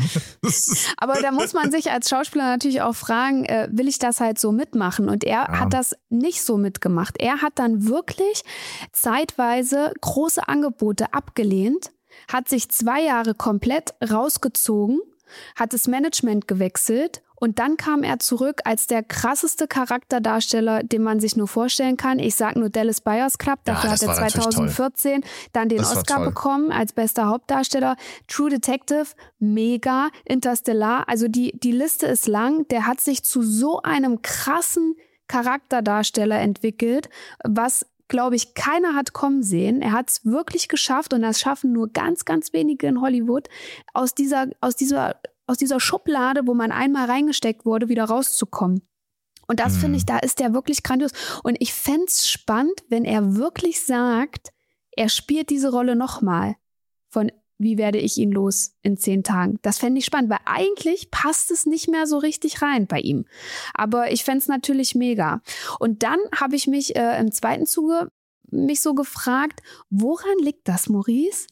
Aber da muss man sich als Schauspieler natürlich auch fragen, äh, will ich das halt so mitmachen? Und er Ja. hat das nicht so mitgemacht. Er hat dann wirklich zeitweise große Angebote abgelehnt, hat sich zwei Jahre komplett rausgezogen, hat das Management gewechselt und dann kam er zurück als der krasseste Charakterdarsteller, den man sich nur vorstellen kann. Ich sag nur Dallas Buyers Club, Ja, dafür das hat er war natürlich zweitausendvierzehn dann den Das war Oscar toll. bekommen als bester Hauptdarsteller. True Detective, mega. Interstellar, also die, die Liste ist lang. Der hat sich zu so einem krassen Charakterdarsteller entwickelt, was, glaube ich, keiner hat kommen sehen. Er hat es wirklich geschafft und das schaffen nur ganz, ganz wenige in Hollywood, aus dieser, aus dieser, aus dieser Schublade, wo man einmal reingesteckt wurde, wieder rauszukommen. Und das Mhm. finde ich, da ist der wirklich grandios. Und ich fände es spannend, wenn er wirklich sagt, er spielt diese Rolle nochmal von Wie werde ich ihn los in zehn Tagen. Das fände ich spannend, weil eigentlich passt es nicht mehr so richtig rein bei ihm. Aber ich fände es natürlich mega. Und dann habe ich mich äh, im zweiten Zuge mich so gefragt, woran liegt das, Maurice,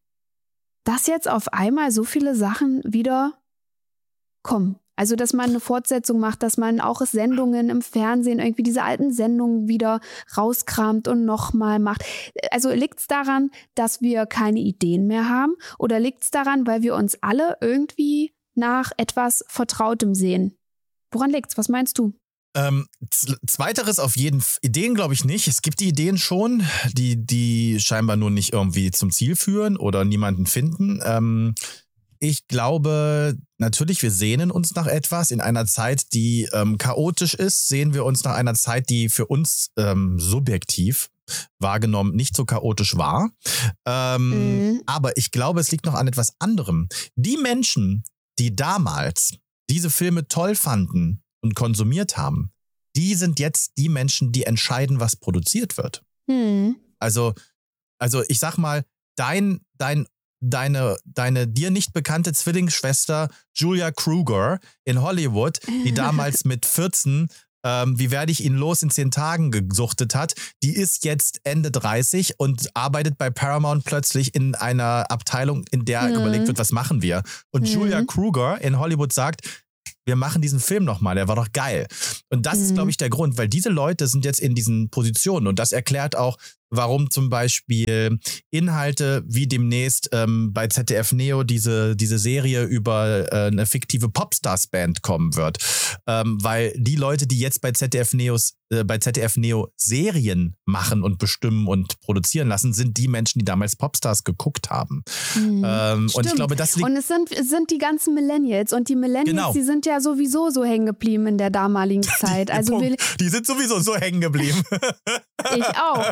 dass jetzt auf einmal so viele Sachen wieder kommen? Also, dass man eine Fortsetzung macht, dass man auch Sendungen im Fernsehen, irgendwie diese alten Sendungen wieder rauskramt und nochmal macht. Also liegt es daran, dass wir keine Ideen mehr haben? Oder liegt es daran, weil wir uns alle irgendwie nach etwas Vertrautem sehen? Woran liegt's? Was meinst du? Ähm, z- zweiteres auf jeden F- Ideen glaube ich nicht. Es gibt die Ideen schon, die, die scheinbar nur nicht irgendwie zum Ziel führen oder niemanden finden. Ähm, ich glaube, natürlich, wir sehnen uns nach etwas. In einer Zeit, die ähm, chaotisch ist, sehen wir uns nach einer Zeit, die für uns ähm, subjektiv wahrgenommen nicht so chaotisch war. Ähm, Mhm. Aber ich glaube, es liegt noch an etwas anderem. Die Menschen, die damals diese Filme toll fanden und konsumiert haben, die sind jetzt die Menschen, die entscheiden, was produziert wird. Hm. Also, also ich sag mal, dein, dein, deine, deine dir nicht bekannte Zwillingsschwester Julia Kruger in Hollywood, die damals mit vierzehn ähm, Wie werde ich ihn los in zehn Tagen gesuchtet hat, die ist jetzt Ende dreißig und arbeitet bei Paramount plötzlich in einer Abteilung, in der Mhm. überlegt wird, was machen wir. Und Mhm. Julia Kruger in Hollywood sagt, wir machen diesen Film nochmal, der war doch geil. Und das ist, Mhm. glaube ich, der Grund, weil diese Leute sind jetzt in diesen Positionen und das erklärt auch, warum zum Beispiel Inhalte wie demnächst ähm, bei Z D F Neo diese, diese Serie über äh, eine fiktive Popstars-Band kommen wird. Ähm, weil die Leute, die jetzt bei Z D F Neos, äh, bei Z D F Neo Serien machen und bestimmen und produzieren lassen, sind die Menschen, die damals Popstars geguckt haben. Hm. Ähm, und ich Stimmt. glaube, das liegt Und es sind, es sind die ganzen Millennials und die Millennials, Genau. die sind ja sowieso so hängen geblieben in der damaligen Zeit. Also will, Punkt. Die sind sowieso so hängen geblieben. ich auch, ich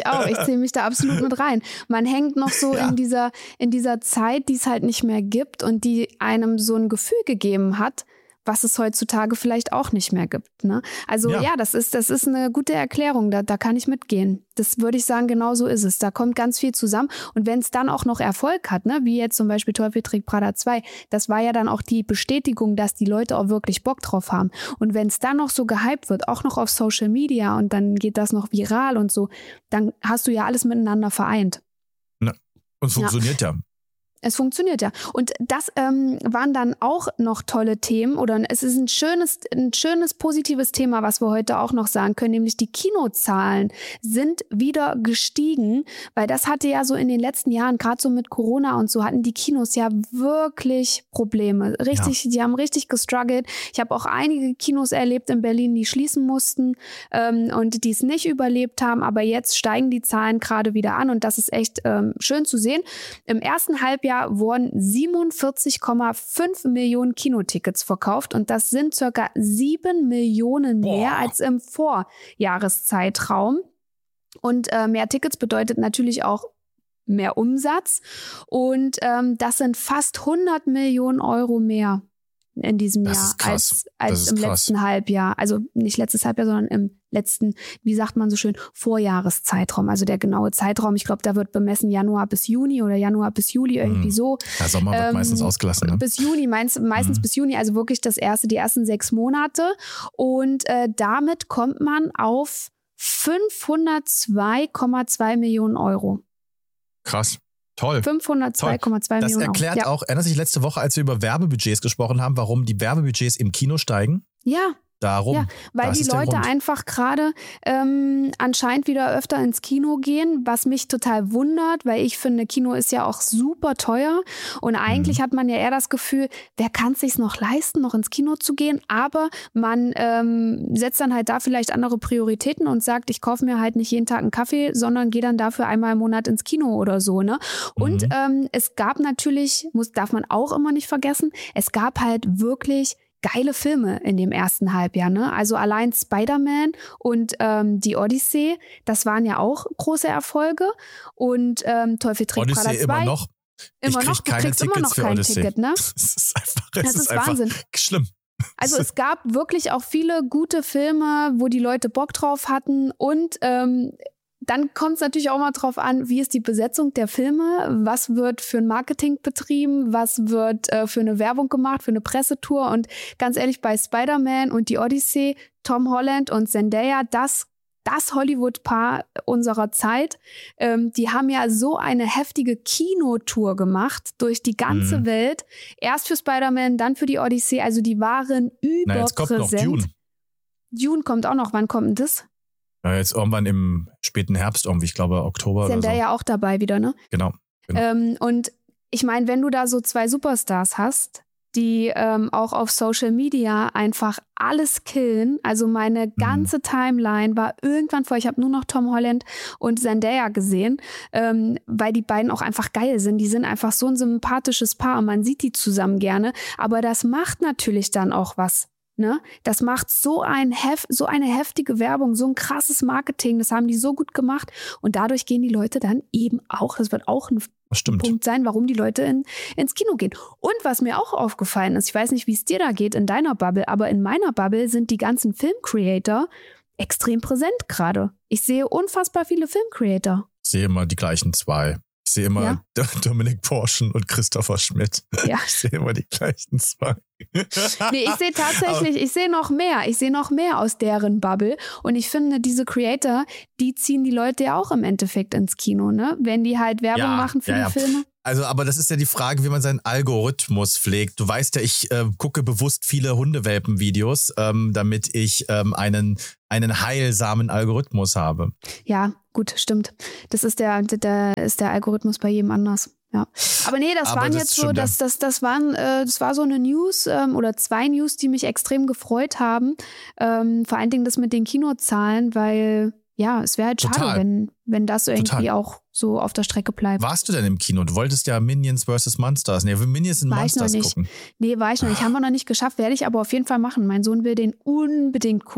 auch. Ich zähle mich da absolut mit rein. Man hängt noch so ja. in dieser, in dieser Zeit, die es halt nicht mehr gibt und die einem so ein Gefühl gegeben hat, was es heutzutage vielleicht auch nicht mehr gibt. Ne? Also ja, ja das, ist, das ist eine gute Erklärung, da, da kann ich mitgehen. Das würde ich sagen, genau so ist es. Da kommt ganz viel zusammen. Und wenn es dann auch noch Erfolg hat, ne, wie jetzt zum Beispiel Teufel trägt Prada zwei, das war ja dann auch die Bestätigung, dass die Leute auch wirklich Bock drauf haben. Und wenn es dann noch so gehypt wird, auch noch auf Social Media und dann geht das noch viral und so, dann hast du ja alles miteinander vereint. Na, und es funktioniert ja. ja. Es funktioniert ja. Und das ähm, waren dann auch noch tolle Themen oder es ist ein schönes, ein schönes, positives Thema, was wir heute auch noch sagen können, nämlich die Kinozahlen sind wieder gestiegen, weil das hatte ja so in den letzten Jahren, gerade so mit Corona und so, hatten die Kinos ja wirklich Probleme. Richtig, ja. Die haben richtig gestruggelt. Ich habe auch einige Kinos erlebt in Berlin, die schließen mussten ähm, und die es nicht überlebt haben, aber jetzt steigen die Zahlen gerade wieder an und das ist echt ähm, schön zu sehen. Im ersten Halbjahr wurden siebenundvierzig Komma fünf Millionen Kinotickets verkauft und das sind circa sieben Millionen mehr Boah. als im Vorjahreszeitraum. Und äh, mehr Tickets bedeutet natürlich auch mehr Umsatz und ähm, das sind fast hundert Millionen Euro mehr in diesem das Jahr ist krass. als, als das ist im krass. letzten Halbjahr. Also nicht letztes Halbjahr, sondern im letzten, wie sagt man so schön, Vorjahreszeitraum. Also der genaue Zeitraum. Ich glaube, da wird bemessen Januar bis Juni oder Januar bis Juli, irgendwie hm. so. Ja, Sommer wird ähm, meistens ausgelassen. Ne? Bis Juni, meist, meistens hm. bis Juni, also wirklich das erste, die ersten sechs Monate. Und äh, damit kommt man auf fünfhundertzwei Komma zwei Millionen Euro. Krass. Toll. fünfhundertzwei Komma zwei Millionen Euro. Das erklärt auch, erinnert sich letzte Woche, als wir über Werbebudgets gesprochen haben, warum die Werbebudgets im Kino steigen? Ja. Darum. Ja, weil das die Leute einfach gerade ähm, anscheinend wieder öfter ins Kino gehen, was mich total wundert, weil ich finde, Kino ist ja auch super teuer und eigentlich mhm. hat man ja eher das Gefühl, wer kann es sich noch leisten, noch ins Kino zu gehen, aber man ähm, setzt dann halt da vielleicht andere Prioritäten und sagt, ich kaufe mir halt nicht jeden Tag einen Kaffee, sondern gehe dann dafür einmal im Monat ins Kino oder so, ne? Und mhm. ähm, es gab natürlich, muss, darf man auch immer nicht vergessen, es gab halt wirklich geile Filme in dem ersten Halbjahr, ne? Also allein Spider-Man und ähm, die Odyssey, das waren ja auch große Erfolge. Und ähm, Teufel trägt Prada zwei. Odyssey immer noch. Immer ich noch. Du keine kriegst Tickets immer noch für kein Odyssey. Ticket, ne? Das ist einfach, das das ist, ist einfach Wahnsinn. Schlimm. Also es gab wirklich auch viele gute Filme, wo die Leute Bock drauf hatten und ähm, dann kommt es natürlich auch mal drauf an, wie ist die Besetzung der Filme, was wird für ein Marketing betrieben, was wird äh, für eine Werbung gemacht, für eine Pressetour und ganz ehrlich, bei Spider-Man und die Odyssey, Tom Holland und Zendaya, das das Hollywood-Paar unserer Zeit, ähm, die haben ja so eine heftige Kinotour gemacht durch die ganze mhm. Welt. Erst für Spider-Man, dann für die Odyssey, also die waren überpräsent. Na, jetzt kommt noch Dune. Dune kommt auch noch, wann kommt denn das? Ja, jetzt irgendwann im späten Herbst, irgendwie, ich glaube Oktober Sind oder so. Sind da ja auch dabei wieder, ne? Genau. genau. Ähm, und ich meine, wenn du da so zwei Superstars hast, die ähm, auch auf Social Media einfach alles killen, also meine ganze mhm. Timeline war irgendwann vor, ich habe nur noch Tom Holland und Zendaya gesehen, ähm, weil die beiden auch einfach geil sind. Die sind einfach so ein sympathisches Paar, man sieht die zusammen gerne, aber das macht natürlich dann auch was. Ne? Das macht so, ein hef- so eine heftige Werbung, so ein krasses Marketing, das haben die so gut gemacht und dadurch gehen die Leute dann eben auch, das wird auch ein Punkt sein, warum die Leute in, ins Kino gehen. Und was mir auch aufgefallen ist, ich weiß nicht, wie es dir da geht in deiner Bubble, aber in meiner Bubble sind die ganzen Filmcreator extrem präsent gerade. Ich sehe unfassbar viele Filmcreator. Ich sehe immer die gleichen zwei. Ich sehe immer ja. Dominik Porschen und Christopher Schmidt. Ja. Ich sehe immer die gleichen zwei. Nee, ich sehe tatsächlich, ich sehe noch mehr. Ich sehe noch mehr aus deren Bubble. Und ich finde, diese Creator, die ziehen die Leute ja auch im Endeffekt ins Kino, ne? Wenn die halt Werbung ja, machen für ja, die ja. Filme. Also, aber das ist ja die Frage, wie man seinen Algorithmus pflegt. Du weißt ja, ich äh, gucke bewusst viele Hundewelpen-Videos, ähm, damit ich ähm, einen, einen heilsamen Algorithmus habe. Ja, gut, stimmt. Das ist der, der ist der Algorithmus bei jedem anders. Ja. Aber nee, das Aber waren das jetzt so, stimmt, das, das, das waren, äh, das war so eine News ähm, oder zwei News, die mich extrem gefreut haben. Ähm, vor allen Dingen das mit den Kinozahlen, weil ja, es wäre halt schade, Total. wenn, wenn das irgendwie Total. auch so auf der Strecke bleibt. Warst du denn im Kino? Du wolltest ja Minions versus. Monsters. Nee, Minions und war ich noch Monsters nicht. gucken. Nee, war ich noch nicht. Haben wir noch nicht geschafft, werde ich aber auf jeden Fall machen. Mein Sohn will den unbedingt gucken.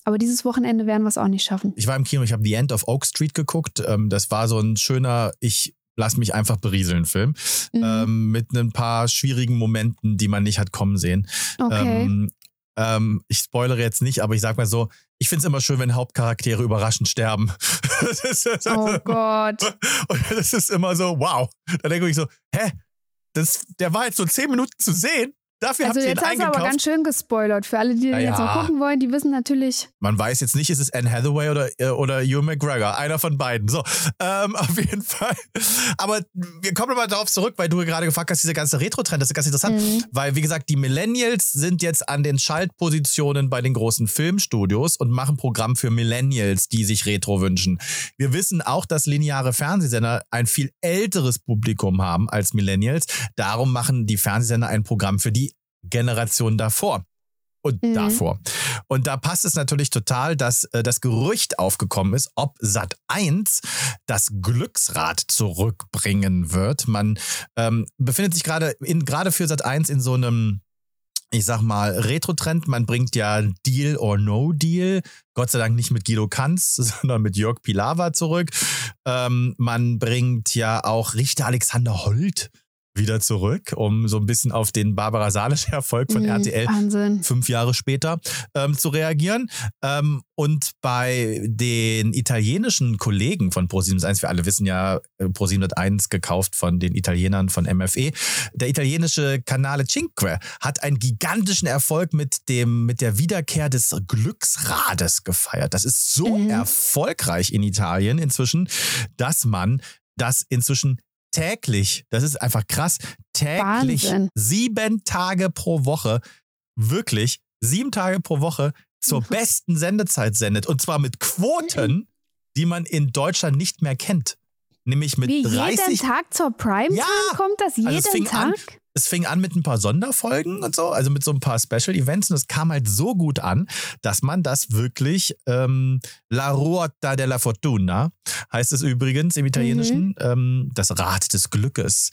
Aber dieses Wochenende werden wir es auch nicht schaffen. Ich war im Kino, ich habe The End of Oak Street geguckt. Ähm, das war so ein schöner, ich lass mich einfach berieseln Film. Mhm. Ähm, mit ein paar schwierigen Momenten, die man nicht hat kommen sehen. Okay. Ähm, ähm, ich spoilere jetzt nicht, aber ich sag mal so, ich finde es immer schön, wenn Hauptcharaktere überraschend sterben. Das ist, das Oh Gott. Und das ist immer so, wow. Da denke ich so, hä? Das, der war jetzt so zehn Minuten zu sehen. Dafür Also habt ihr ihn jetzt hast du eingekauft. aber ganz schön gespoilert. Für alle, die Ja, jetzt ja. mal gucken wollen, die wissen natürlich. Man weiß jetzt nicht, ist es Anne Hathaway oder, äh, oder Ewan McGregor. Einer von beiden. So, ähm, auf jeden Fall. Aber wir kommen nochmal darauf zurück, weil du gerade gefragt hast, dieser ganze Retro-Trend, das ist ganz interessant. Mhm. Weil, wie gesagt, die Millennials sind jetzt an den Schaltpositionen bei den großen Filmstudios und machen Programm für Millennials, die sich Retro wünschen. Wir wissen auch, dass lineare Fernsehsender ein viel älteres Publikum haben als Millennials. Darum machen die Fernsehsender ein Programm für die Generation davor. Und Mhm. davor. Und da passt es natürlich total, dass äh, das Gerücht aufgekommen ist, ob Sat eins das Glücksrad zurückbringen wird. Man ähm, befindet sich gerade in gerade für Sat eins in so einem, ich sag mal, Retro-Trend. Man bringt ja Deal or No Deal. Gott sei Dank nicht mit Guido Kanz, sondern mit Jörg Pilawa zurück. Ähm, man bringt ja auch Richter Alexander Holt wieder zurück, um so ein bisschen auf den Barbara Salisch Erfolg von Mhm, R T L Wahnsinn. fünf Jahre später ähm, zu reagieren. Ähm, und bei den italienischen Kollegen von ProSieben eins, wir alle wissen ja, äh, ProSieben eins gekauft von den Italienern von M F E. Der italienische Canale Cinque hat einen gigantischen Erfolg mit dem mit der Wiederkehr des Glücksrades gefeiert. Das ist so Mhm. erfolgreich in Italien inzwischen, dass man das inzwischen täglich, das ist einfach krass, täglich Wahnsinn. sieben Tage pro Woche, wirklich sieben Tage pro Woche zur besten Sendezeit sendet. Und zwar mit Quoten, die man in Deutschland nicht mehr kennt. Nämlich mit Wie jeden dreißig. Tag zur Primetime Ja! kommt das jeden Also es fing Tag? an, es fing an mit ein paar Sonderfolgen und so, also mit so ein paar Special Events, und es kam halt so gut an, dass man das wirklich ähm, La Ruota della Fortuna heißt es übrigens im Italienischen, Mhm. ähm, das Rad des Glückes.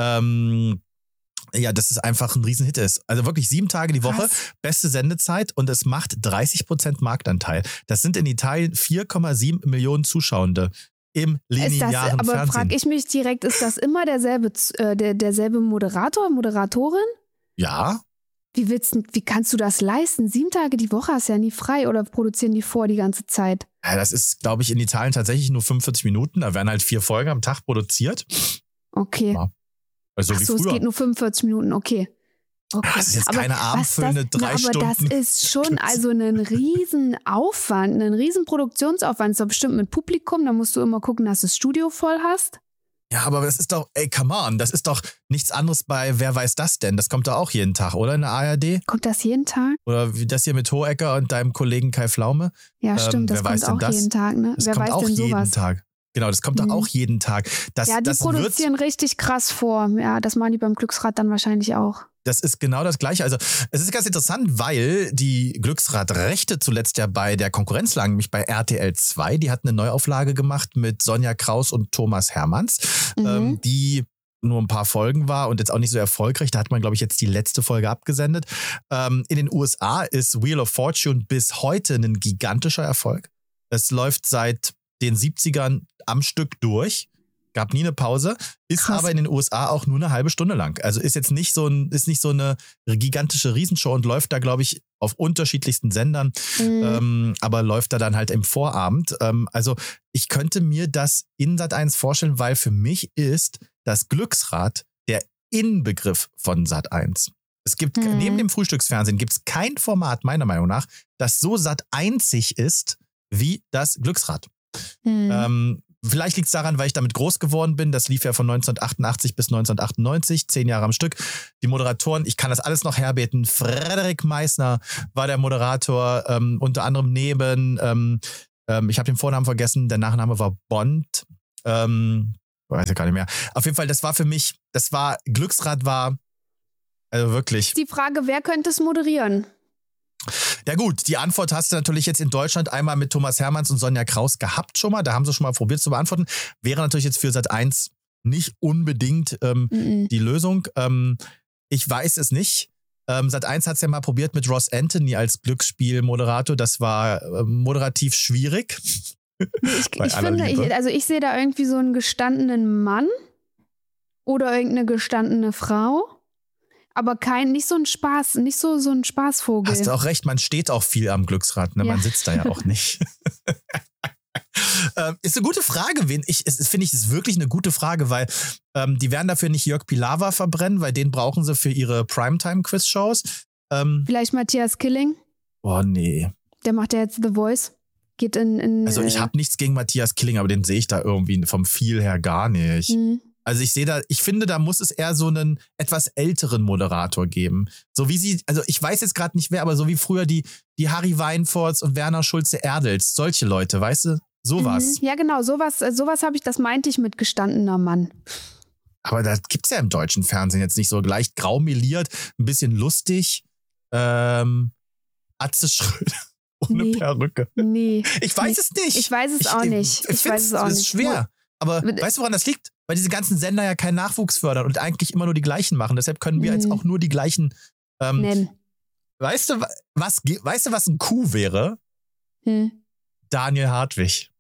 Ähm, ja, dass es einfach ein Riesenhit ist. Also wirklich sieben Tage die Woche, Krass. beste Sendezeit, und es macht dreißig Prozent Marktanteil. Das sind in Italien vier Komma sieben Millionen Zuschauende im Ist das, linearen aber Fernsehen. frage ich mich direkt, ist das immer derselbe, äh, der, derselbe Moderator, Moderatorin? Ja, Wie, willst, du- wie kannst du das leisten? Sieben Tage die Woche hast du ja nie frei, oder produzieren die vor die ganze Zeit? Ja, das ist, glaube ich, in Italien tatsächlich nur fünfundvierzig Minuten. Da werden halt vier Folgen am Tag produziert. Okay. Ja, Also Ach wie so, es früher. geht nur fünfundvierzig Minuten, okay. Okay. Ja, das ist jetzt Aber keine was abendfüllende das, drei na, aber das Stunden. ist schon also ein riesen Aufwand, ein riesen Produktionsaufwand. Ist doch bestimmt mit Publikum, da musst du immer gucken, dass du das Studio voll hast. Ja, aber das ist doch, ey, come on, das ist doch nichts anderes bei Wer weiß das denn? Das kommt doch auch jeden Tag, oder? In der A R D? Kommt das jeden Tag? Oder wie das hier mit Hohecker und deinem Kollegen Kai Pflaume? Ja, Ähm, stimmt, das wer weiß kommt denn auch das? jeden Tag, ne? Das Wer kommt weiß auch denn jeden sowas? Tag. Genau, das kommt Mhm. doch auch jeden Tag. Das, Ja, die das wird, produzieren richtig krass vor. Ja, das machen die beim Glücksrad dann wahrscheinlich auch. das ist genau das Gleiche. Also es ist ganz interessant, weil die Glücksradrechte zuletzt ja bei der Konkurrenz lagen, nämlich bei R T L zwei. Die hatten eine Neuauflage gemacht mit Sonja Kraus und Thomas Hermanns, Mhm. ähm, die nur ein paar Folgen war und jetzt auch nicht so erfolgreich. Da hat man, glaube ich, jetzt die letzte Folge abgesendet. Ähm, in den U S A ist Wheel of Fortune bis heute ein gigantischer Erfolg. Es läuft seit den siebzigern am Stück durch. Gab nie eine Pause, ist Krass. aber in den U S A auch nur eine halbe Stunde lang. Also ist jetzt nicht so, ein, ist nicht so eine gigantische Riesenshow und läuft da, glaube ich, auf unterschiedlichsten Sendern, Mhm. ähm, aber läuft da dann halt im Vorabend. Ähm, also ich könnte mir das in Sat eins vorstellen, weil für mich ist das Glücksrad der Inbegriff von Sat eins. Es gibt, Mhm. neben dem Frühstücksfernsehen gibt es kein Format, meiner Meinung nach, das so Sat einzig ist wie das Glücksrad. Mhm. Ähm, vielleicht liegt es daran, weil ich damit groß geworden bin. Das lief ja von neunzehnhundertachtundachtzig bis neunzehnhundertachtundneunzig, zehn Jahre am Stück. Die Moderatoren, ich kann das alles noch herbeten. Frederik Meissner war der Moderator, ähm, unter anderem neben, ähm, ähm, ich habe den Vornamen vergessen, der Nachname war Bond. Ähm, weiß ich gar nicht mehr. Auf jeden Fall, das war für mich, das war, Glücksrad war, also wirklich. Die Frage, wer könnte es moderieren? Ja gut, die Antwort hast du natürlich jetzt in Deutschland einmal mit Thomas Hermanns und Sonja Kraus gehabt schon mal. Da haben sie schon mal probiert zu beantworten. Wäre natürlich jetzt für Sat eins nicht unbedingt ähm, Mhm. die Lösung. Ähm, ich weiß es nicht. Ähm, Sat eins hat es ja mal probiert mit Ross Anthony als Glücksspielmoderator. Das war äh, moderativ schwierig. Nee, ich ich finde, ich, also ich sehe da irgendwie so einen gestandenen Mann oder irgendeine gestandene Frau. Aber kein, nicht so ein Spaß, nicht so, so ein Spaßvogel. Hast du auch recht, man steht auch viel am Glücksrad, ne? Ja. Man sitzt da ja auch nicht. ähm, ist eine gute Frage, wen ich, es finde ich, ist wirklich eine gute Frage, weil ähm, die werden dafür nicht Jörg Pilawa verbrennen, weil den brauchen sie für ihre Primetime-Quiz-Shows. Ähm, Vielleicht Matthias Killing, boah, nee. der macht ja jetzt The Voice. Geht in. in Also ich habe nichts gegen Matthias Killing, aber den sehe ich da irgendwie vom Feel her gar nicht. Mhm. Also ich sehe da, ich finde, da muss es eher so einen etwas älteren Moderator geben. So wie sie, also ich weiß jetzt gerade nicht wer, aber so wie früher die, die Harry Weinforts und Werner Schulze-Erdels, solche Leute, weißt du? Sowas. Mhm. Ja, genau, sowas, sowas habe ich, das meinte ich mit gestandener Mann. Aber das gibt's ja im deutschen Fernsehen jetzt nicht so. Leicht graumeliert, ein bisschen lustig. Ähm, Atze Schröder ohne Nee. Perücke. Nee. Ich weiß es nicht. Ich weiß es Ich- auch nicht. Ich, Ich finde weiß es auch es nicht. ist schwer. Aber Wo- weißt du, woran das liegt? Weil diese ganzen Sender ja keinen Nachwuchs fördern und eigentlich immer nur die gleichen machen. Deshalb können wir Mhm. jetzt auch nur die gleichen. Ähm, Nennen. weißt du, was, ge- weißt du, was ein Coup wäre? Hm. Daniel Hartwig.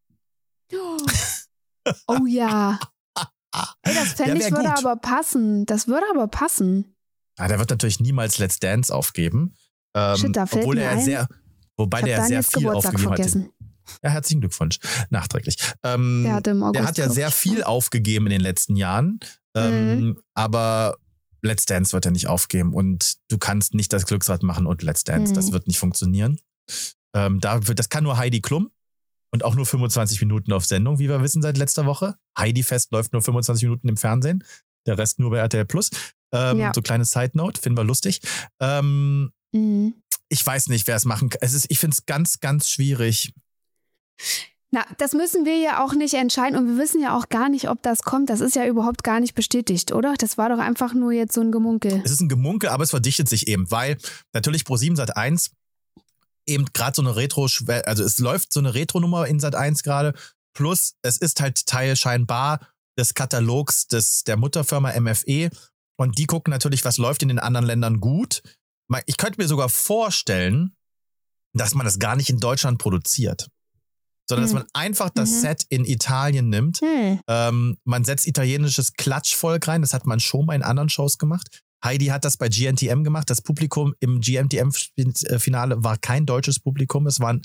Oh ja. Ey, das Der fände ich, wär würde gut. aber passen. Das würde aber passen. Ja, der wird natürlich niemals Let's Dance aufgeben. Ähm, Shit, da fällt obwohl mir er ja ein, sehr, wobei Ich habe der ja sehr Daniels viel Geburtstag aufgegeben hat. vergessen. Ja, herzlichen Glückwunsch. Nachträglich. Ähm, Der hatte im August. der hat ja glaub sehr ich. viel aufgegeben in den letzten Jahren. Ähm, Mhm. Aber Let's Dance wird er nicht aufgeben. Und du kannst nicht das Glücksrad machen und Let's Dance. Mhm. Das wird nicht funktionieren. Ähm, da wird, das kann nur Heidi Klum. Und auch nur fünfundzwanzig Minuten auf Sendung, wie wir wissen seit letzter Woche. Heidi Fest läuft nur fünfundzwanzig Minuten im Fernsehen. Der Rest nur bei R T L Plus. Ähm, Ja. So kleine Side Note, finden wir lustig. Ähm, Mhm. ich weiß nicht, wer es machen kann. Es ist, ich finde es ganz, ganz schwierig. Na, das müssen wir ja auch nicht entscheiden und wir wissen ja auch gar nicht, ob das kommt. Das ist ja überhaupt gar nicht bestätigt, oder? Das war doch einfach nur jetzt so ein Gemunkel. Es ist ein Gemunkel, aber es verdichtet sich eben, weil natürlich ProSieben Sat eins eben gerade so eine Retro, also es läuft so eine Retro-Nummer in Sat eins gerade, plus es ist halt Teil scheinbar des Katalogs des, der Mutterfirma M F E und die gucken natürlich, was läuft in den anderen Ländern gut. Ich könnte mir sogar vorstellen, dass man das gar nicht in Deutschland produziert, sondern Hm. dass man einfach das Mhm. Set in Italien nimmt. Hm. Ähm, man setzt italienisches Klatschvolk rein, das hat man schon mal in anderen Shows gemacht. Heidi hat das bei G N T M gemacht. Das Publikum im G N T M-Finale war kein deutsches Publikum. Es waren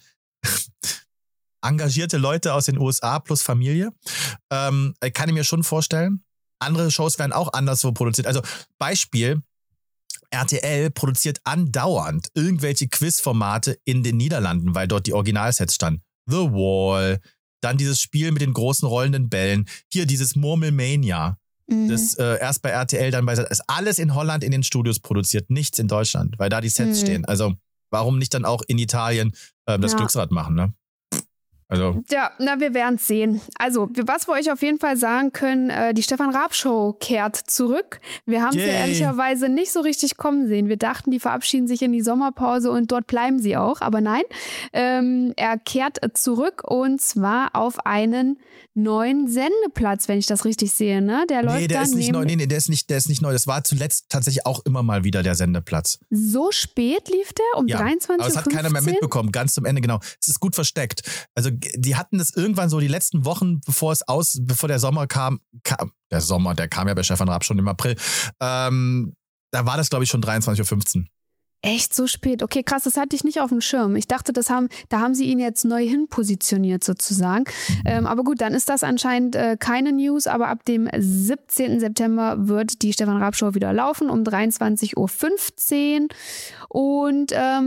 engagierte Leute aus den U S A plus Familie. Ähm, kann ich mir schon vorstellen. Andere Shows werden auch anderswo produziert. Also Beispiel, R T L produziert andauernd irgendwelche Quizformate in den Niederlanden, weil dort die Originalsets standen. The Wall, dann dieses Spiel mit den großen rollenden Bällen, hier dieses Murmelmania. Mhm. Das äh, erst bei R T L, dann bei Sat. Ist alles in Holland in den Studios produziert, nichts in Deutschland, weil da die Sets Mhm. stehen. Also warum nicht dann auch in Italien ähm, das Ja. Glücksrad machen, ne? Also Ja, na, wir werden es sehen. Also, wir- was wir euch auf jeden Fall sagen können, äh, die Stefan Raab Show kehrt zurück. Wir haben es ja Yay. ehrlicherweise nicht so richtig kommen sehen. Wir dachten, die verabschieden sich in die Sommerpause und dort bleiben sie auch. Aber nein, ähm, er kehrt zurück und zwar auf einen neuen Sendeplatz, wenn ich das richtig sehe. Ne? Der läuft nee, der dann ist nicht neu. neben- Nee, nee, der ist nicht, der ist nicht neu. Das war zuletzt tatsächlich auch immer mal wieder der Sendeplatz. So spät lief der? Um Ja, dreiundzwanzig Uhr? aber es hat keiner mehr mitbekommen, ganz zum Ende, genau. Es ist gut versteckt. Also die hatten das irgendwann so die letzten Wochen, bevor es aus, bevor der Sommer kam, kam der Sommer, der kam ja bei Stefan Raab schon im April, ähm, da war das, glaube ich, schon dreiundzwanzig Uhr fünfzehn. Echt so spät? Okay, krass, das hatte ich nicht auf dem Schirm. Ich dachte, das haben, da haben sie ihn jetzt neu hinpositioniert sozusagen. Ähm, aber gut, dann ist das anscheinend äh, keine News, aber ab dem siebzehnten September wird die Stefan Raab Show wieder laufen um dreiundzwanzig Uhr fünfzehn und,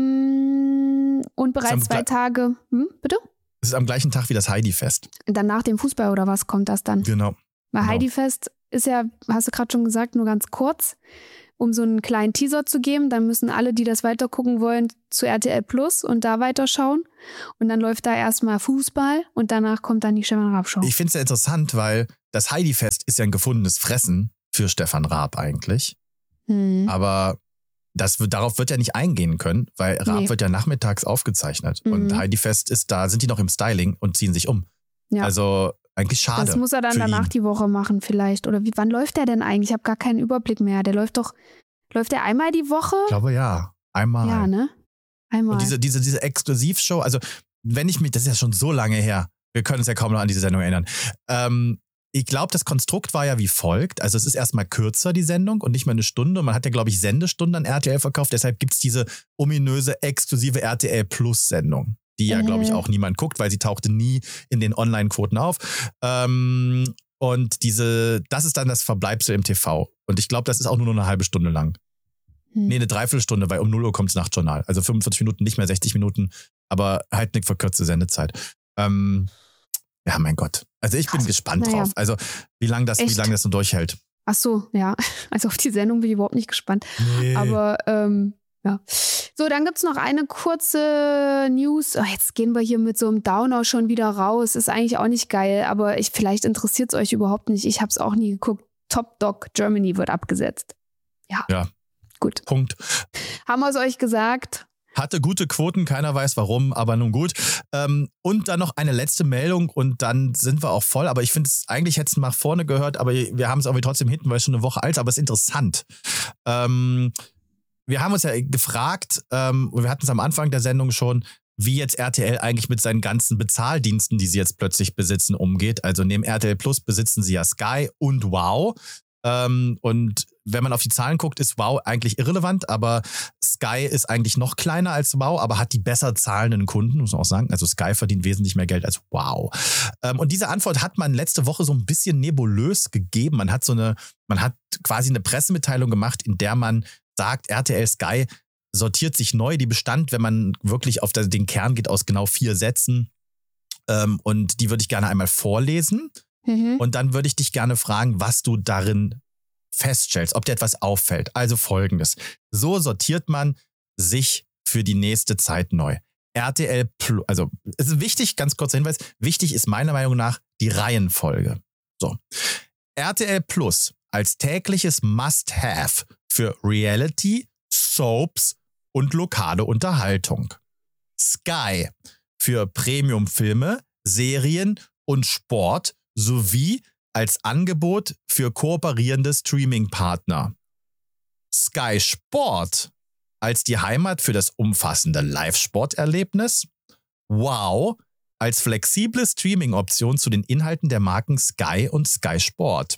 ähm, und bereits am zwei Gle- Tage, hm, bitte? Es ist am gleichen Tag wie das Heidi-Fest. Dann nach dem Fußball oder was kommt das dann? Genau. Weil genau. Heidi-Fest ist ja, hast du gerade schon gesagt, nur ganz kurz, um so einen kleinen Teaser zu geben. Dann müssen alle, die das weitergucken wollen, zu R T L Plus und da weiterschauen. Und dann läuft da erstmal Fußball und danach kommt dann die Stefan Raab Show. Ich finde es ja interessant, weil das Heidi-Fest ist ja ein gefundenes Fressen für Stefan Raab eigentlich. Hm. Aber das, wird- darauf wird er nicht eingehen können, weil Raab Nee. wird ja nachmittags aufgezeichnet. Mhm. Und Heidi-Fest ist da, sind die noch im Styling und ziehen sich um. Ja. Also eigentlich schade. Das muss er dann für danach ihn. die Woche machen vielleicht. Oder wie, wann läuft der denn eigentlich? Ich habe gar keinen Überblick mehr. Der läuft doch, Läuft der einmal die Woche? Ich glaube ja, einmal. Ja, ne? Einmal. Und diese, diese, diese Exklusivshow, also wenn ich mich, das ist ja schon so lange her, wir können uns ja kaum noch an diese Sendung erinnern. Ähm, ich glaube, das Konstrukt war ja wie folgt. Also es ist erstmal kürzer, die Sendung, und nicht mal eine Stunde. Und man hat ja, glaube ich, Sendestunden an R T L verkauft. Deshalb gibt es diese ominöse, exklusive R T L Plus-Sendung, die ja, glaube ich, auch niemand guckt, weil sie tauchte nie in den Online-Quoten auf. Ähm, und diese, das ist dann das Verbleibsel im T V. Und ich glaube, das ist auch nur noch eine halbe Stunde lang. Hm. Nee, eine Dreiviertelstunde, weil um null Uhr kommt das Nachtjournal. Also fünfundvierzig Minuten, nicht mehr sechzig Minuten, aber halt eine verkürzte Sendezeit. Ähm, ja, mein Gott. Also ich bin Krass. gespannt naja. drauf. Also wie lange das, wie lang das so durchhält. Ach so, ja. Also auf die Sendung bin ich überhaupt nicht gespannt. Nee. Aber ähm, ja. So, dann gibt es noch eine kurze News. Oh, jetzt gehen wir hier mit so einem Downer schon wieder raus. Ist eigentlich auch nicht geil, aber ich, vielleicht interessiert es euch überhaupt nicht. Ich habe es auch nie geguckt. Top Dog Germany wird abgesetzt. Ja. Ja. Gut. Punkt. Haben wir es euch gesagt? Hatte gute Quoten, keiner weiß warum, aber nun gut. Ähm, und dann noch eine letzte Meldung und dann sind wir auch voll. Aber ich finde es, eigentlich hätte es nach vorne gehört, aber wir haben es auch trotzdem hinten, weil es schon eine Woche alt ist, aber es ist interessant. Ähm, wir haben uns ja gefragt, ähm, wir hatten es am Anfang der Sendung schon, wie jetzt R T L eigentlich mit seinen ganzen Bezahldiensten, die sie jetzt plötzlich besitzen, umgeht. Also neben R T L Plus besitzen sie ja Sky und Wow. Ähm, und wenn man auf die Zahlen guckt, ist Wow eigentlich irrelevant, aber Sky ist eigentlich noch kleiner als Wow, aber hat die besser zahlenden Kunden, muss man auch sagen. Also Sky verdient wesentlich mehr Geld als Wow. Ähm, und diese Antwort hat man letzte Woche so ein bisschen nebulös gegeben. Man hat so eine, man hat quasi eine Pressemitteilung gemacht, in der man sagt, R T L Sky sortiert sich neu. Die bestand, wenn man wirklich auf den Kern geht, aus genau vier Sätzen. Ähm, und die würde ich gerne einmal vorlesen. Mhm. Und dann würde ich dich gerne fragen, was du darin feststellst, ob dir etwas auffällt. Also Folgendes. So sortiert man sich für die nächste Zeit neu. R T L Plus, also es ist wichtig, ganz kurzer Hinweis, wichtig ist meiner Meinung nach die Reihenfolge. So. R T L Plus als tägliches Must-Have für Reality, Soaps und lokale Unterhaltung. Sky für Premium-Filme, Serien und Sport sowie als Angebot für kooperierende Streaming-Partner. Sky Sport als die Heimat für das umfassende Live-Sporterlebnis. Wow als flexible Streaming-Option zu den Inhalten der Marken Sky und Sky Sport.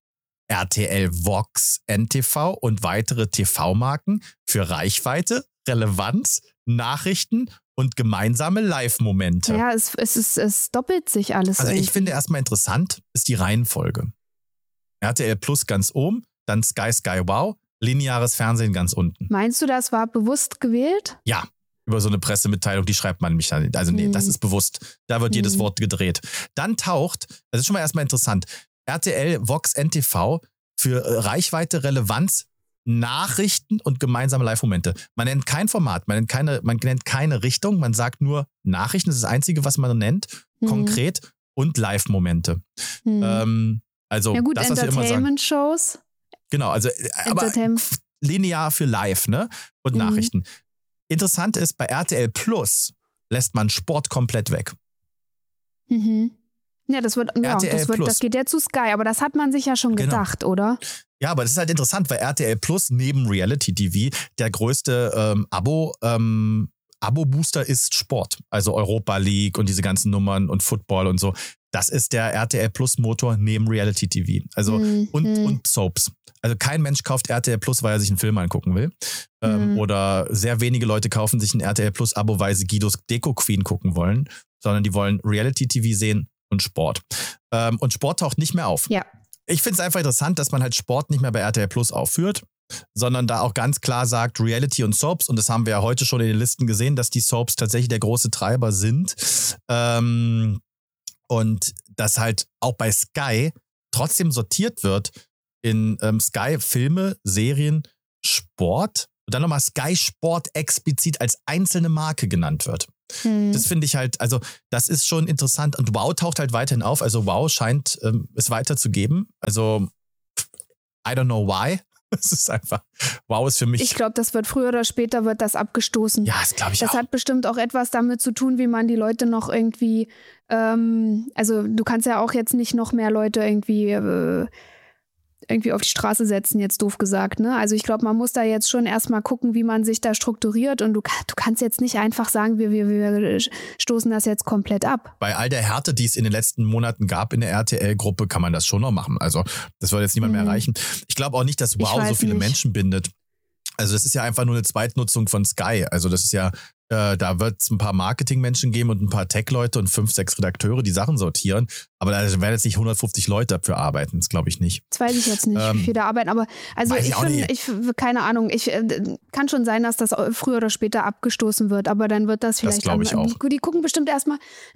R T L Vox N T V und weitere T V-Marken für Reichweite, Relevanz, Nachrichten und gemeinsame Live-Momente. Ja, es, es, ist, es doppelt sich alles. Also irgendwie. Ich finde erstmal interessant, ist die Reihenfolge. R T L Plus ganz oben, dann Sky, Sky Wow, lineares Fernsehen ganz unten. Meinst du, das war bewusst gewählt? Ja, über so eine Pressemitteilung, die schreibt man mich dann. Also nee, hm. das ist bewusst. Da wird hm. jedes Wort gedreht. Dann taucht, das ist schon mal erstmal interessant, R T L Vox N T V für Reichweite, Relevanz, Nachrichten und gemeinsame Live-Momente. Man nennt kein Format, man nennt keine, man nennt keine Richtung, man sagt nur Nachrichten, das ist das Einzige, was man nennt, mhm. konkret, und Live-Momente. Mhm. Ähm, also ja gut, das, was wir immer sagen. Entertainment-Shows. Genau, also aber linear für Live, ne? Und mhm. Nachrichten. Interessant ist, bei R T L Plus lässt man Sport komplett weg. Mhm. Ja, das wird, ja, das wird, das geht ja zu Sky, aber das hat man sich ja schon genau. gedacht, oder? Ja, aber das ist halt interessant, weil R T L Plus neben Reality T V der größte ähm, Abo, ähm, Abo-Booster ist Sport. Also Europa League und diese ganzen Nummern und Football und so. Das ist der R T L Plus Motor neben Reality T V. Also mhm. und, und Soaps. Also kein Mensch kauft R T L Plus, weil er sich einen Film angucken will. Ähm, mhm. Oder sehr wenige Leute kaufen sich ein R T L Plus Abo, weil sie Guidos Deko Queen gucken wollen. Sondern die wollen Reality T V sehen und Sport. Ähm, und Sport taucht nicht mehr auf. Ja. Ich finde es einfach interessant, dass man halt Sport nicht mehr bei R T L Plus aufführt, sondern da auch ganz klar sagt Reality und Soaps. Und das haben wir ja heute schon in den Listen gesehen, dass die Soaps tatsächlich der große Treiber sind. Ähm, und dass halt auch bei Sky trotzdem sortiert wird in ähm, Sky Filme, Serien, Sport und dann nochmal Sky Sport explizit als einzelne Marke genannt wird. Hm. Das finde ich halt, also das ist schon interessant und Wow taucht halt weiterhin auf, also Wow scheint ähm, es weiterzugeben, also I don't know why, es ist einfach, Wow ist für mich. Ich glaube, das wird früher oder später wird das abgestoßen. Ja, das glaube ich das auch. Das hat bestimmt auch etwas damit zu tun, wie man die Leute noch irgendwie, ähm, also du kannst ja auch jetzt nicht noch mehr Leute irgendwie äh, irgendwie auf die Straße setzen, jetzt doof gesagt. Ne? Also ich glaube, man muss da jetzt schon erstmal gucken, wie man sich da strukturiert und du, du kannst jetzt nicht einfach sagen, wir, wir, wir stoßen das jetzt komplett ab. Bei all der Härte, die es in den letzten Monaten gab in der R T L-Gruppe, kann man das schon noch machen. Also das wird jetzt niemand mhm. mehr erreichen. Ich glaube auch nicht, dass Wow so viele nicht. Menschen bindet. Also das ist ja einfach nur eine Zweitnutzung von Sky. Also das ist ja, äh, da wird es ein paar Marketingmenschen geben und ein paar Tech-Leute und fünf, sechs Redakteure, die Sachen sortieren. Aber da werden jetzt nicht hundertfünfzig Leute dafür arbeiten, das glaube ich nicht. Das weiß ich jetzt nicht, ähm, wie viele da arbeiten. Aber also ich, ich finde, ich, keine Ahnung, ich äh, kann schon sein, dass das früher oder später abgestoßen wird. Aber dann wird das vielleicht... Das glaube ich auch. Die, die gucken bestimmt erstmal,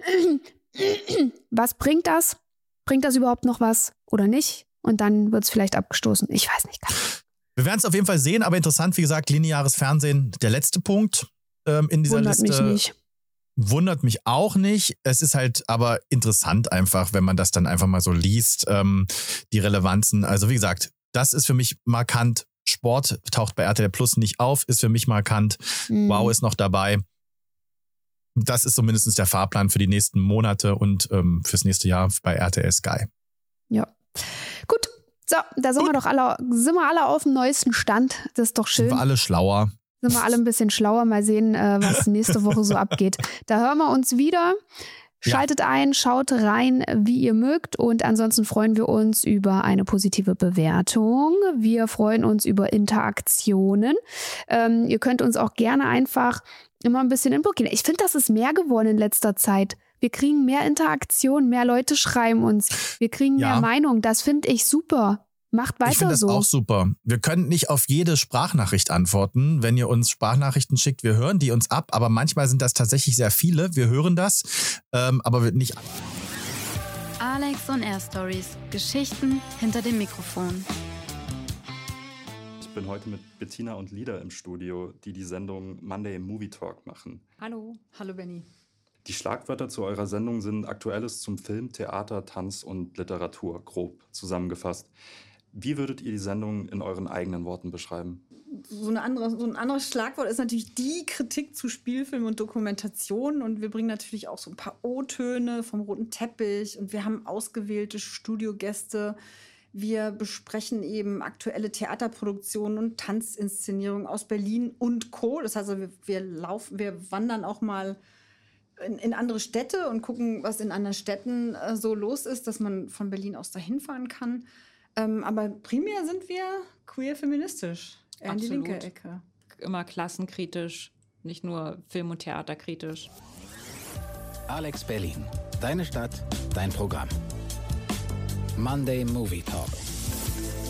was bringt das? Bringt das überhaupt noch was oder nicht? Und dann wird es vielleicht abgestoßen. Ich weiß nicht. Wir werden es auf jeden Fall sehen, aber interessant, wie gesagt, lineares Fernsehen, der letzte Punkt ähm, in dieser Wundert Liste. Wundert mich nicht. Wundert mich auch nicht. Es ist halt aber interessant einfach, wenn man das dann einfach mal so liest, ähm, die Relevanzen. Also wie gesagt, das ist für mich markant. Sport taucht bei R T L Plus nicht auf, ist für mich markant. Mhm. Wow ist noch dabei. Das ist zumindest der Fahrplan für die nächsten Monate und ähm, fürs nächste Jahr bei R T L Sky. Ja, gut. So, da sind wir doch alle, sind wir alle auf dem neuesten Stand. Das ist doch schön. Sind wir alle schlauer. Sind wir alle ein bisschen schlauer. Mal sehen, äh, was nächste Woche so abgeht. Da hören wir uns wieder. Schaltet ja. ein, schaut rein, wie ihr mögt. Und ansonsten freuen wir uns über eine positive Bewertung. Wir freuen uns über Interaktionen. Ähm, ihr könnt uns auch gerne einfach immer ein bisschen Input geben. Ich finde, das ist mehr geworden in letzter Zeit. Wir kriegen mehr Interaktion, mehr Leute schreiben uns. Wir kriegen ja. mehr Meinung. Das finde ich super. Macht weiter so. Ich finde das so. auch super. Wir können nicht auf jede Sprachnachricht antworten. Wenn ihr uns Sprachnachrichten schickt, wir hören die uns ab. Aber manchmal sind das tatsächlich sehr viele. Wir hören das, ähm, aber nicht. Alex on Air Stories. Geschichten hinter dem Mikrofon. Ich bin heute mit Bettina und Lida im Studio, die die Sendung Monday Movie Talk machen. Hallo. Hallo Benni. Die Schlagwörter zu eurer Sendung sind Aktuelles zum Film, Theater, Tanz und Literatur, grob zusammengefasst. Wie würdet ihr die Sendung in euren eigenen Worten beschreiben? So, eine andere, so ein anderes Schlagwort ist natürlich die Kritik zu Spielfilm und Dokumentation. Und wir bringen natürlich auch so ein paar O-Töne vom roten Teppich. Und wir haben ausgewählte Studiogäste. Wir besprechen eben aktuelle Theaterproduktionen und Tanzinszenierungen aus Berlin und Co. Das heißt, wir, wir, laufen, wir wandern auch mal In, in andere Städte und gucken, was in anderen Städten äh, so los ist, dass man von Berlin aus dahin fahren kann. Ähm, aber primär sind wir queer-feministisch, eher in die linke Ecke. Immer klassenkritisch, nicht nur Film- und Theaterkritisch. Alex Berlin, deine Stadt, dein Programm. Monday Movie Talk.